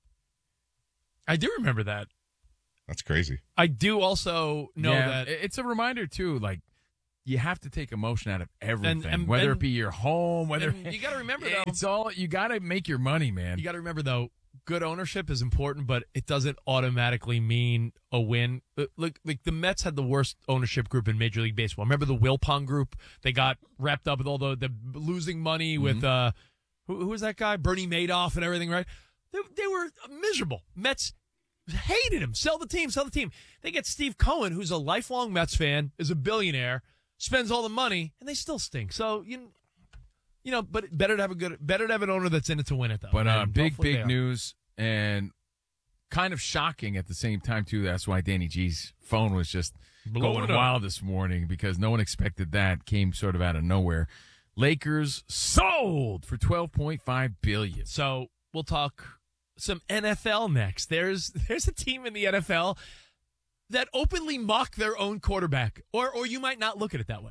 I do remember that. That's crazy. I do also know yeah, that it's a reminder too. Like you have to take emotion out of everything, And- and- whether and- it be your home, whether and you got to remember though. it's all you got to make your money, man. You got to remember though. Good ownership is important, but it doesn't automatically mean a win. Uh, Look, like the Mets had the worst ownership group in Major League Baseball. Remember the Wilpon group? They got wrapped up with all the, the losing money Mm-hmm. with uh, who, who was that guy? Bernie Madoff and everything, right? They, they were miserable. Mets hated him. Sell the team, sell the team. They get Steve Cohen, who's a lifelong Mets fan, is a billionaire, spends all the money, and they still stink. So you. You know, but better to have a good, better to have an owner that's in it to win it, though. But uh, And big, hopefully they big are. news and kind of shocking at the same time, too. That's why Danny G's phone was just Blowing going up. wild this morning because no one expected that. Came sort of out of nowhere. Lakers sold for twelve point five billion dollars. So we'll talk some N F L next. There's there's a team in the N F L that openly mock their own quarterback, or or you might not look at it that way.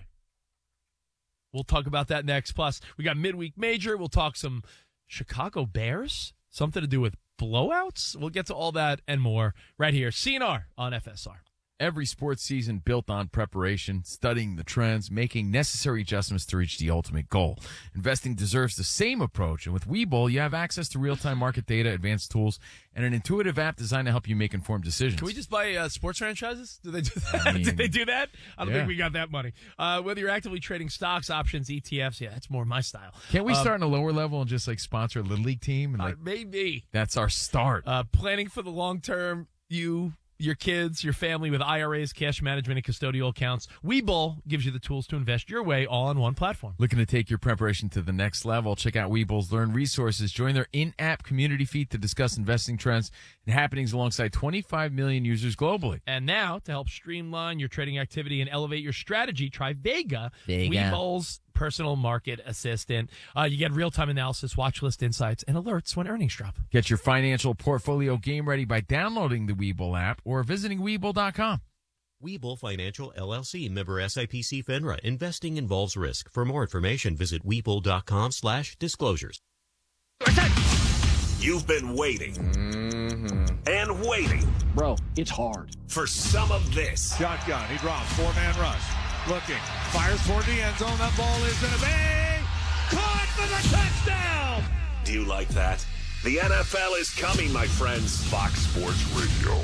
We'll talk about that next. Plus, we got midweek major. We'll talk some Chicago Bears, something to do with blowouts. We'll get to all that and more right here. C N R on F S R. Every sports season built on preparation, studying the trends, making necessary adjustments to reach the ultimate goal. Investing deserves the same approach, and with Webull, you have access to real-time market data, advanced tools, and an intuitive app designed to help you make informed decisions. Can we just buy uh, sports franchises? Do they do that? I mean, Did they do that? I don't yeah. think we got that money. Uh, whether you're actively trading stocks, options, E T Fs, yeah, that's more my style. Can't we Um, start on a lower level and just like sponsor a little league team? And uh, like maybe. that's our start. Uh, planning for the long term, you, your kids, your family with I R As, cash management, and custodial accounts. Webull gives you the tools to invest your way all on one platform. Looking to take your preparation to the next level? Check out Webull's Learn Resources. Join their in-app community feed to discuss investing trends and happenings alongside twenty-five million users globally. And now, to help streamline your trading activity and elevate your strategy, try Vega, Vega. Webull's personal market assistant. Uh, you get real-time analysis, watch list insights, and alerts when earnings drop. Get your financial portfolio game ready by downloading the Webull app or visiting Webull dot com. Webull Financial, L L C, member S I P C FINRA. Investing involves risk. For more information, visit Webull dot com slash disclosures. You've been waiting Mm-hmm. and waiting. Bro, it's hard. For some of this. Shotgun. He drops. Four-man rush. Looking. Fires toward the end zone. That ball is going to be caught for the touchdown. Do you like that? The N F L is coming, my friends. Fox Sports Radio.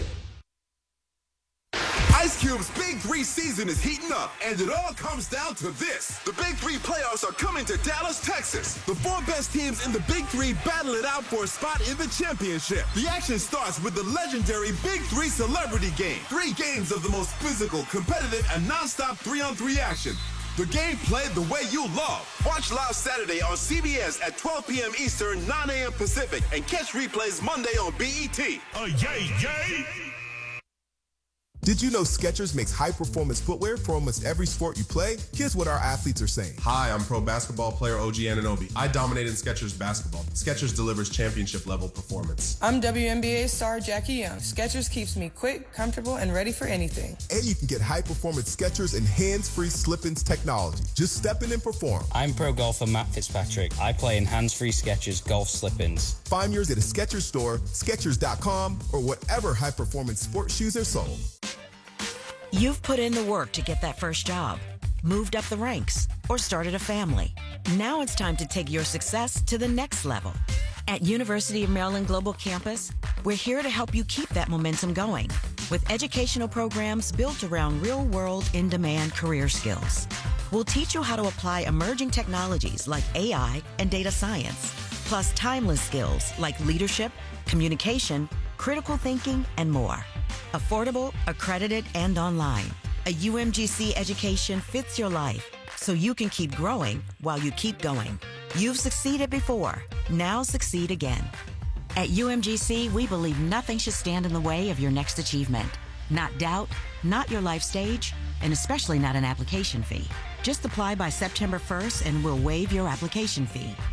Ice Cube's Big Three season is heating up, and it all comes down to this. The Big Three playoffs are coming to Dallas, Texas. The four best teams in the Big Three battle it out for a spot in the championship. The action starts with the legendary Big Three Celebrity Game. Three games of the most physical, competitive, and nonstop three-on-three action. The game played the way you love. Watch live Saturday on C B S at twelve p.m. Eastern, nine a.m. Pacific, and catch replays Monday on B E T. Oh, yay, yay! Did you know Skechers makes high-performance footwear for almost every sport you play? Here's what our athletes are saying. Hi, I'm pro basketball player O G Anunoby. I dominate in Skechers basketball. Skechers delivers championship-level performance. I'm W N B A star Jackie Young. Skechers keeps me quick, comfortable, and ready for anything. And you can get high-performance Skechers and hands-free slip-ins technology. Just step in and perform. I'm pro golfer Matt Fitzpatrick. I play in hands-free Skechers golf slip-ins. Find yours at a Skechers store, Skechers dot com, or whatever high-performance sports shoes are sold. You've put in the work to get that first job, moved up the ranks, or started a family. Now it's time to take your success to the next level. At University of Maryland Global Campus, we're here to help you keep that momentum going with educational programs built around real-world, in-demand career skills. We'll teach you how to apply emerging technologies like A I and data science, plus timeless skills like leadership, communication, critical thinking, and more. Affordable, accredited, and online. A U M G C education fits your life, so you can keep growing while you keep going. You've succeeded before. Now succeed again. At U M G C, we believe nothing should stand in the way of your next achievement. Not doubt, not your life stage, and especially not an application fee. Just apply by September first and we'll waive your application fee.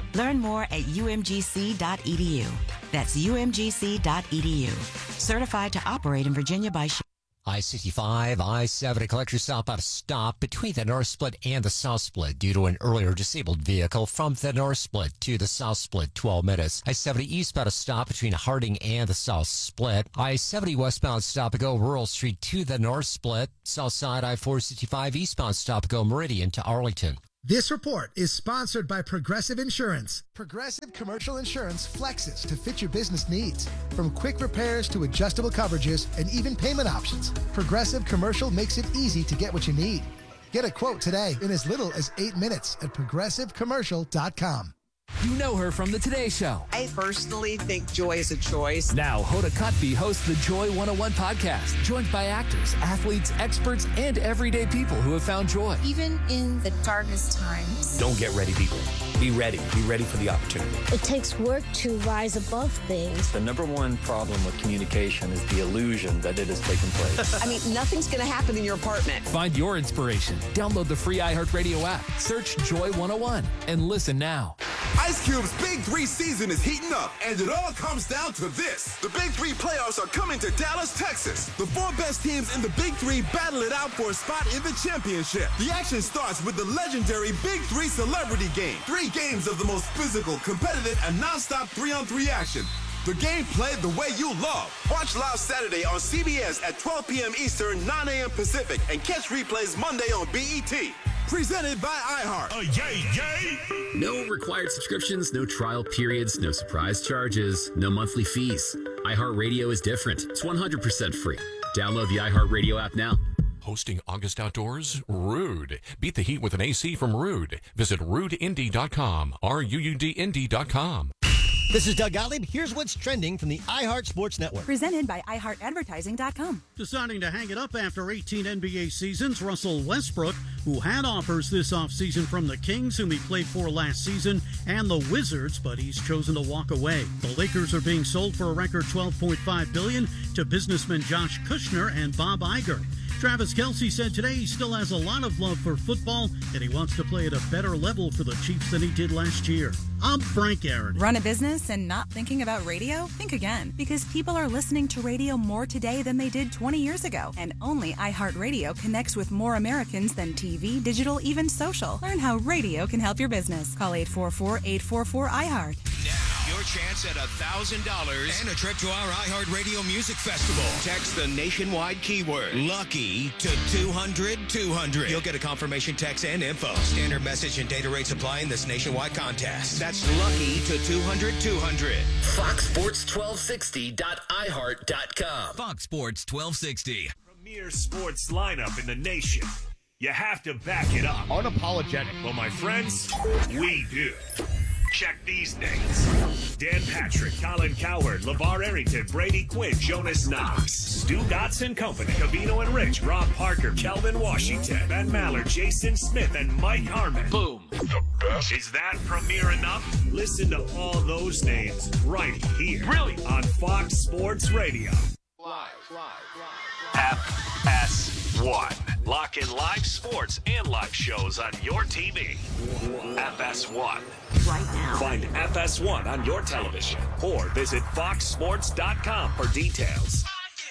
Learn more at u m g c dot e d u. That's u m g c dot e d u. Certified to operate in Virginia by I sixty-five, I seventy collectors stop at a stop between the North Split and the South Split due to an earlier disabled vehicle from the North Split to the South Split, twelve minutes. I seventy eastbound a stop between Harding and the South Split. I seventy westbound stop and go Rural Street to the North Split. South side I four sixty-five eastbound stop and go Meridian to Arlington. This report is sponsored by Progressive Insurance. Progressive Commercial Insurance flexes to fit your business needs. From quick repairs to adjustable coverages and even payment options, Progressive Commercial makes it easy to get what you need. Get a quote today in as little as eight minutes at progressive commercial dot com. You know her from the Today Show. I personally think joy is a choice. Now, Hoda Kotb hosts the Joy one oh one podcast, joined by actors, athletes, experts, and everyday people who have found joy. Even in the darkest times. Don't get ready, people. Be ready. Be ready for the opportunity. It takes work to rise above things. The number one problem with communication is the illusion that it has taken place. I mean, nothing's going to happen in your apartment. Find your inspiration. Download the free iHeartRadio app. Search Joy one oh one and listen now. Ice Cube's Big Three season is heating up, and it all comes down to this. The Big Three playoffs are coming to Dallas, Texas. The four best teams in the Big Three battle it out for a spot in the championship. The action starts with the legendary Big Three Celebrity Game. Three games of the most physical, competitive, and nonstop three-on-three action. The game played the way you love. Watch live Saturday on C B S at twelve p.m. Eastern, nine a.m. Pacific, and catch replays Monday on B E T. Presented by iHeart. Uh, yay, yay! No required subscriptions, no trial periods, no surprise charges, no monthly fees. iHeartRadio is different. It's one hundred percent free. Download the iHeartRadio app now. Hosting August Outdoors? Rude. Beat the heat with an A C from Rude. Visit rude indy dot com. R U U D Indy dot com. This is Doug Gottlieb. Here's what's trending from the iHeart Sports Network. Presented by i heart advertising dot com. Deciding to hang it up after eighteen N B A seasons, Russell Westbrook, who had offers this offseason from the Kings, whom he played for last season, and the Wizards, but he's chosen to walk away. The Lakers are being sold for a record twelve point five billion dollars to businessmen Josh Kushner and Bob Iger. Travis Kelce said today he still has a lot of love for football and he wants to play at a better level for the Chiefs than he did last year. I'm Frank Aaron. Run a business and not thinking about radio? Think again, because people are listening to radio more today than they did twenty years ago. And only iHeartRadio connects with more Americans than T V, digital, even social. Learn how radio can help your business. Call eight four four, eight four four, I heart. Now, your chance at one thousand dollars and a trip to our iHeartRadio Music Festival. Text the nationwide keyword LUCKY to two hundred two hundred. You'll get a confirmation text and info. Standard message and data rates apply in this nationwide contest. That's LUCKY to two hundred two hundred. Fox Sports twelve sixty dot i heart dot com. Fox Sports twelve sixty. Premier sports lineup in the nation. You have to back it up. Unapologetic. Well, my friends, we do. Check these names. Dan Patrick, Colin Cowherd, LeVar Arrington, Brady Quinn, Jonas Knox, Stu Dotson Company, Cavino and Rich, Rob Parker, Kelvin Washington, Ben Maller, Jason Smith, and Mike Harmon. Boom. The best. Is that premier enough? Listen to all those names right here. Really? On Fox Sports Radio. Live, live, live, live. F S one. Lock in live sports and live shows on your T V. F S one. Right now. Find F S one on your television or visit fox sports dot com for details.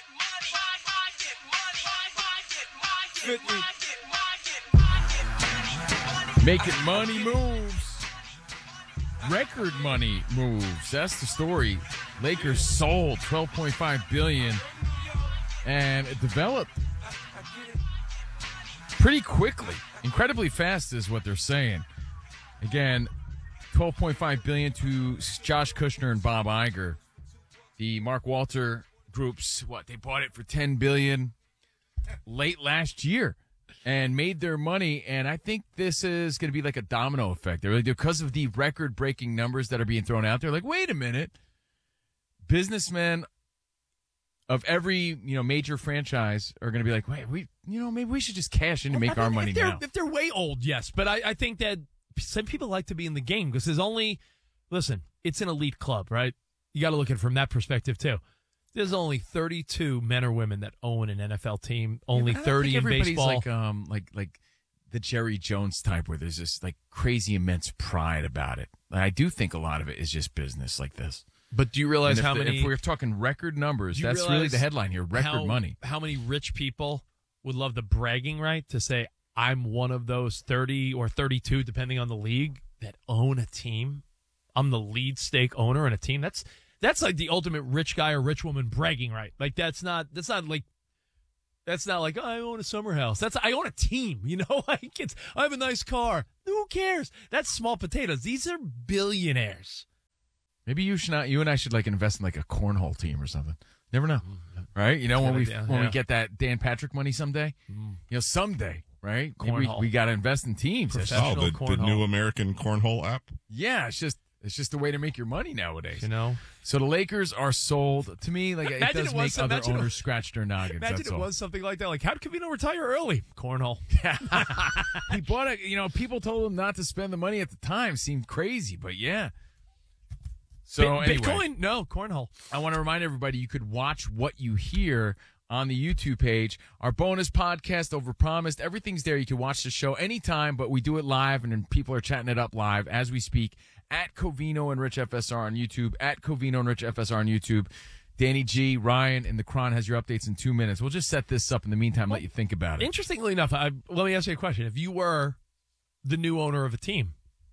Making money moves. Record money moves. That's the story. Lakers sold twelve point five billion dollars and it developed pretty quickly. Incredibly fast is what they're saying. Again, twelve point five billion dollars to Josh Kushner and Bob Iger. The Mark Walter groups, what, they bought it for ten billion dollars late last year and made their money. And I think this is going to be like a domino effect. They're, because of the record-breaking numbers that are being thrown out there, like, wait a minute. Businessmen of every, you know, major franchise are going to be like, wait, we, you know, maybe we should just cash in to make I mean, our money if they're, now. If they're way old, yes. But I, I think that some people like to be in the game because there's only, listen, it's an elite club, right? You got to look at it from that perspective, too. There's only thirty-two men or women that own an N F L team, only yeah, thirty in everybody's baseball. Like, um, like, like the Jerry Jones type where there's this like crazy immense pride about it. I do think a lot of it is just business like this. But do you realize And if how the- many? If we're talking record numbers, do you that's really realize the headline here. Record how, money. How many rich people would love the bragging right to say, I'm one of those thirty or thirty-two, depending on the league, that own a team. I'm the lead stake owner in a team. That's that's like the ultimate rich guy or rich woman bragging right. Like that's not that's not like that's not like oh, I own a summer house. That's I own a team. You know, like it's I have a nice car. Who cares? That's small potatoes. These are billionaires. Maybe you should not. You and I should like invest in like a cornhole team or something. Never know, right? You know when we idea, when yeah. we get that Dan Patrick money someday. You know someday, right? Maybe we, Cornhole. we got to invest in teams. It's just- Oh, the, the new American Cornhole app? Yeah, it's just it's just a way to make your money nowadays. You know. So the Lakers are sold to me. Like it Imagine does it was make some- other imagine it- owners scratch their noggins. Imagine that's it all. was something like that. Like, how did Covino retire early? Cornhole. He bought it. You know, people told him not to spend the money at the time. Seemed crazy, but yeah. So Bit- anyway, Bitcoin? No, cornhole. I want to remind everybody you could watch what you hear on the YouTube page. Our bonus podcast, Overpromised, everything's there. You can watch the show anytime, but we do it live, and then people are chatting it up live as we speak at Covino and Rich F S R on YouTube, at Covino and Rich F S R on YouTube. Danny G, Ryan, and the Cron has your updates in two minutes. We'll just set this up in the meantime, let you think about it. Interestingly enough, I, let me ask you a question. If you were the new owner of a team,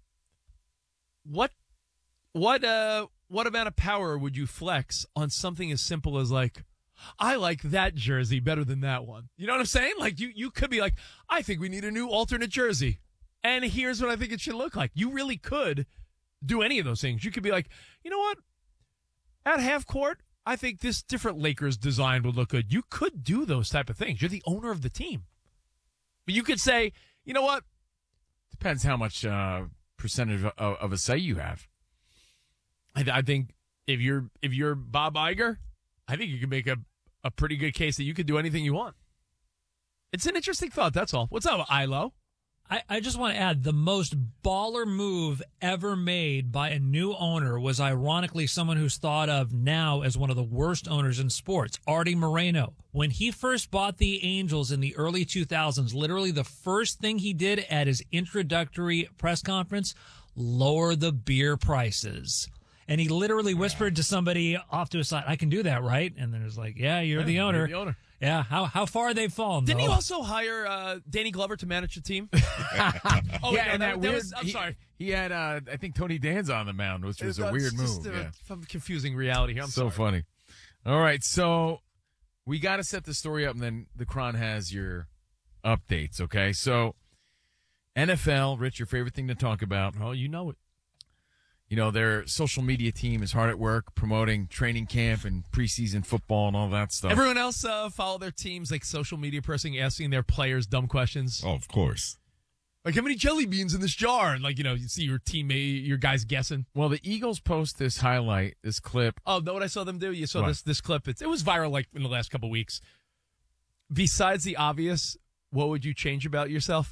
what what uh what amount of power would you flex on something as simple as like, I like that jersey better than that one? You know what I'm saying? Like you you could be like, I think we need a new alternate jersey, and here's what I think it should look like. You really could do any of those things. You could be like, you know what? At half court, I think this different Lakers design would look good. You could do those type of things. You're the owner of the team. But you could say, you know what? Depends how much uh, percentage of, of a say you have. I, I think if you're if you're Bob Iger, I think you can make a, a pretty good case that you could do anything you want. It's an interesting thought, that's all. What's up, Ilo? I, I just want to add, the most baller move ever made by a new owner was ironically someone who's thought of now as one of the worst owners in sports, Artie Moreno. When he first bought the Angels in the early two thousands, literally the first thing he did at his introductory press conference, lower the beer prices. And he literally whispered to somebody off to his side, I can do that, right? And then it was like, yeah, you're, Yeah, the, owner. you're the owner. Yeah, how how far they've fallen, Didn't though. he also hire uh, Danny Glover to manage the team? oh, yeah, wait, no, and that, weird. was, I'm he, sorry. He had, uh, I think, Tony Danza on the mound, which was a It's weird just move. a- yeah. some confusing reality here. I'm so sorry. funny. All right, so we got to set the story up, and then the Cron has your updates. Okay, so N F L, Rich, your favorite thing to talk about? Oh, you know it. You know, their social media team is hard at work promoting training camp and preseason football and all that stuff. Everyone else uh, follow their teams, like social media person asking their players dumb questions. Oh, of course. Like, how many jelly beans in this jar? And, like, you know, you see your teammate, your guys guessing. Well, the Eagles post this highlight, this clip. Oh, know what I saw them do? You saw What? this this clip. It's, it was viral, like, in the last couple weeks. Besides the obvious, what would you change about yourself?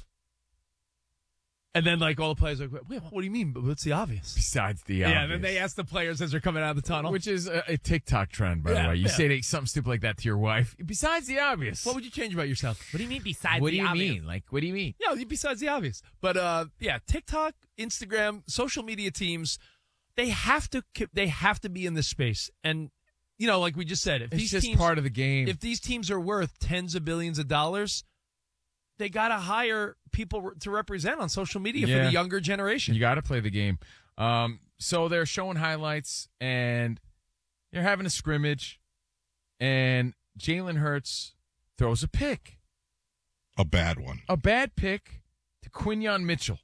And then, like, all the players are like, wait, what do you mean? But what's the obvious? Besides the Yeah, obvious. and then they ask the players as they're coming out of the tunnel. Which is a, a TikTok trend, by Yeah, the way. You yeah. say something stupid like that to your wife. Besides the obvious. What would you change about yourself? What do you mean besides What the do you obvious? mean? Like, what do you mean? Yeah, besides the obvious. But uh, yeah, TikTok, Instagram, social media teams, they have to they have to be in this space. And you know, like we just said, if It's these just teams, part of the game. If these teams are worth tens of billions of dollars, they got to hire people to represent on social media Yeah. for the younger generation. You got to play the game. Um, so they're showing highlights, and they're having a scrimmage, and Jalen Hurts throws a pick. A bad one. A bad pick to Quinyon Mitchell.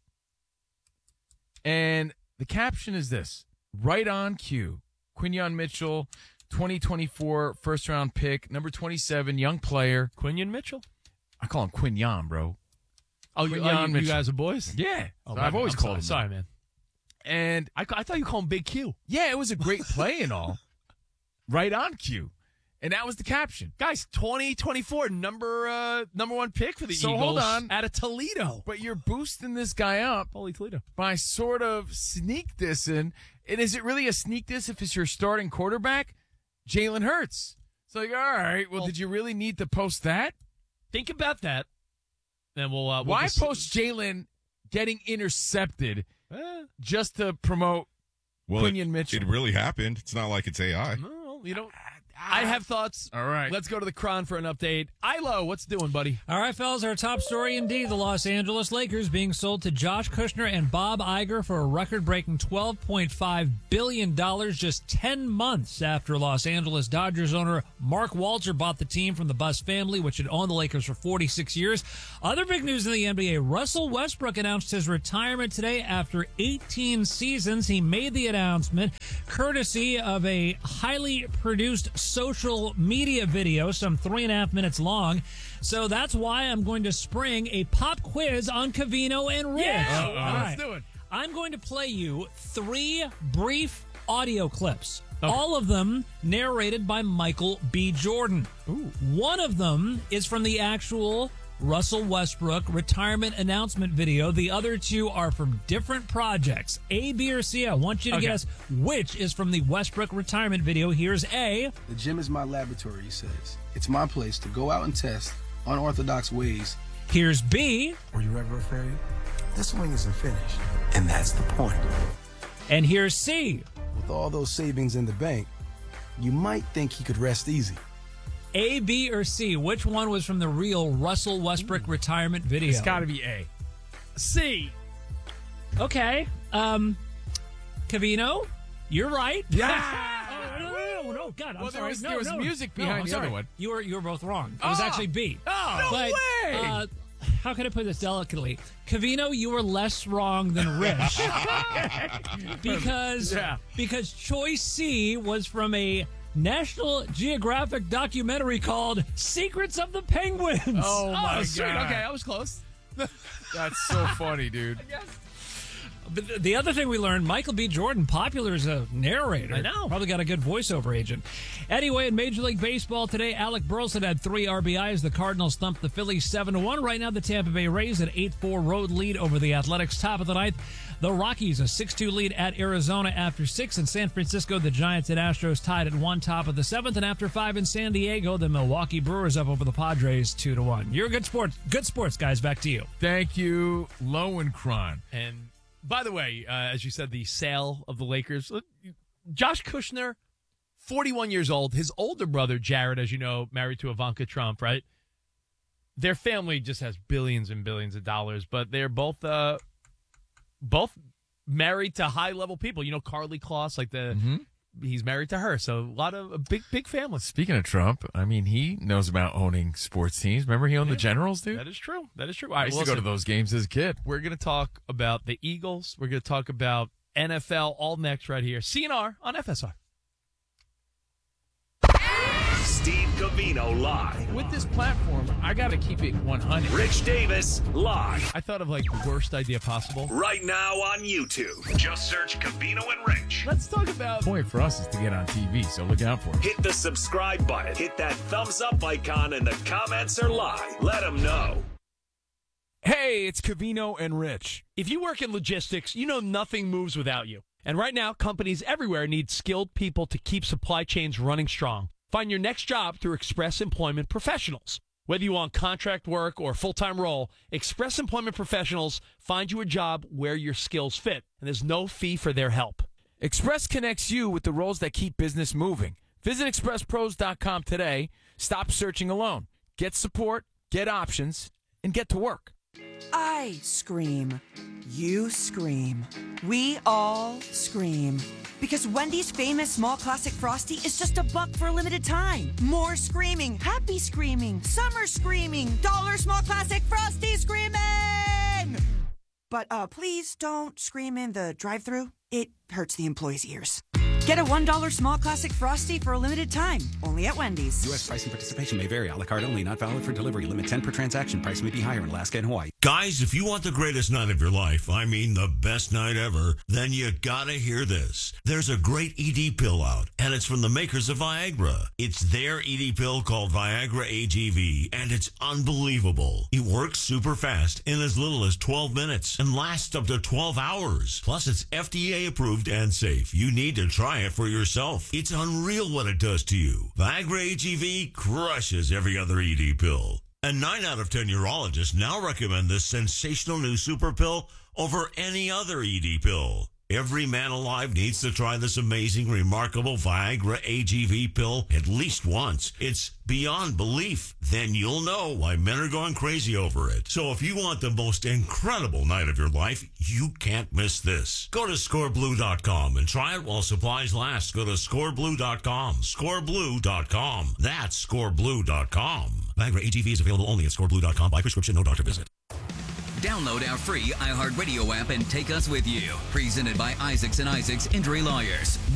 And the caption is this, right on cue. Quinyon Mitchell, twenty twenty-four first-round pick, number twenty-seven, young player. Quinyon Mitchell? I call him Quinyon, bro. Oh, you, Quinyon oh, you, you Mitchell. guys are boys? Yeah. Oh, So I've my always bad. called I'm him sorry, that. man. And I, I thought you called him Big Q. yeah, it was a great play and all. Right on cue. And that was the caption. Guys, twenty twenty-four, number uh, number one pick for the So Eagles. hold on. Out of Toledo. But you're boosting this guy up Holy Toledo. by sort of sneak dissing. And is it really a sneak diss if it's your starting quarterback? Jalen Hurts. It's like, all right, well, Well- did you really need to post that? Think about that. then we'll. Uh, we'll Why just- post Jalen getting intercepted Eh. just to promote Well, Quinion it, Mitchell? it really happened. It's not like it's A I. No, you know, I have thoughts. All right. Let's go to the Cron for an update. Ilo, what's doing, buddy? All right, fellas, our top story indeed, the Los Angeles Lakers being sold to Josh Kushner and Bob Iger for a record-breaking twelve point five billion dollars just ten months after Los Angeles Dodgers owner Mark Walter bought the team from the Buss family, which had owned the Lakers for forty-six years. Other big news in the N B A, Russell Westbrook announced his retirement today after eighteen seasons. He made the announcement courtesy of a highly produced social media video, some three and a half minutes long. So that's why I'm going to spring a pop quiz on Covino and Rich. Yeah, All let's right. do it. I'm going to play you three brief audio clips. Okay. All of them narrated by Michael B. Jordan. Ooh. One of them is from the actual Russell Westbrook retirement announcement video. The other two are from different projects. A, B, or C. I want you to Okay. guess which is from the Westbrook retirement video. Here's A. The gym is my laboratory, he says. It's my place to go out and test unorthodox ways. Here's B. Were you ever afraid? This swing isn't finished, and that's the point. And here's C. With all those savings in the bank, you might think he could rest easy. A, B, or C. Which one was from the real Russell Westbrook retirement video? It's got to be A. C. Okay. Um, Covino, you're right. Yeah. oh, no, no, no, no, God, I'm Well, there sorry. was- no, there was no, music no, behind I'm the sorry. other one. You were you were both wrong. It was Oh. actually B. Oh, no but, way. Uh, how can I put this delicately? Covino, you were less wrong than Rich. because Yeah. because choice C was from a National Geographic documentary called Secrets of the Penguins. Oh, my Oh, sweet. God. Okay, I was close. That's so funny, dude. But th- the other thing we learned, Michael B. Jordan, popular as a narrator. I know. Probably got a good voiceover agent. Anyway, in Major League Baseball today, Alec Burleson had three R B Is. The Cardinals thumped the Phillies seven to one. Right now, the Tampa Bay Rays an eight four road lead over the Athletics. Top of the ninth, the Rockies a six two lead at Arizona after six. In San Francisco, the Giants and Astros tied at one top of the seventh. And after five in San Diego, the Milwaukee Brewers up over the Padres two to one. You're a good sports, good sports guys. Back to you. Thank you, Lowenkron. And by the way, uh, as you said, the sale of the Lakers, uh, Josh Kushner, forty-one years old. His older brother, Jared, as you know, married to Ivanka Trump, right? Their family just has billions and billions of dollars, but they're both uh, both married to high-level people. You know, Carly Kloss, like the Mm-hmm. he's married to her. So a lot of a big, big family. Speaking of Trump, I mean, he knows about owning sports teams. Remember he owned the Generals, dude? That is true. That is true. All I right, used well, to go to listen, those games as a kid. We're going to talk about the Eagles. We're going to talk about N F L all next right here. C N R on F S R. Steve Covino live. With this platform, I got to keep it one hundred. Rich Davis live. I thought of like the worst idea possible. Right now on YouTube. Just search Covino and Rich. Let's talk about. The point for us is to get on T V, so look out for it. Hit the subscribe button. Hit that thumbs up icon, and the comments are live. Let them know. Hey, it's Covino and Rich. If you work in logistics, you know nothing moves without you. And right now, companies everywhere need skilled people to keep supply chains running strong. Find your next job through Express Employment Professionals. Whether you want contract work or a full-time role, Express Employment Professionals find you a job where your skills fit, and there's no fee for their help. Express connects you with the roles that keep business moving. Visit express pros dot com today. Stop searching alone. Get support, get options, and get to work. I scream. You scream. We all scream. Because Wendy's famous small classic Frosty is just a buck for a limited time. More screaming, happy screaming, summer screaming, dollar small classic Frosty screaming! But uh, please don't scream in the drive-thru. It hurts the employees' ears. Get a one dollar small classic Frosty for a limited time, only at Wendy's. U S price and participation may vary. A la carte only, not valid for delivery. Limit ten per transaction. Price may be higher in Alaska and Hawaii. Guys, if you want the greatest night of your life, I mean the best night ever, then you gotta hear this. There's a great E D pill out, and it's from the makers of Viagra. It's their E D pill called Viagra A G V, and it's unbelievable. It works super fast in as little as twelve minutes and lasts up to twelve hours. Plus, it's F D A approved and safe. You need to try it for yourself. It's unreal what it does to you. Viagra A G V crushes every other E D pill. And nine out of ten urologists now recommend this sensational new super pill over any other E D pill. Every man alive needs to try this amazing, remarkable Viagra A G V pill at least once. It's beyond belief. Then you'll know why men are going crazy over it. So if you want the most incredible night of your life, you can't miss this. Go to score blue dot com and try it while supplies last. Go to score blue dot com. score blue dot com. That's score blue dot com. Viagra A G V is available only at score blue dot com by prescription, no doctor visit. Download our free iHeartRadio app and take us with you. Presented by Isaacs and Isaacs Injury Lawyers.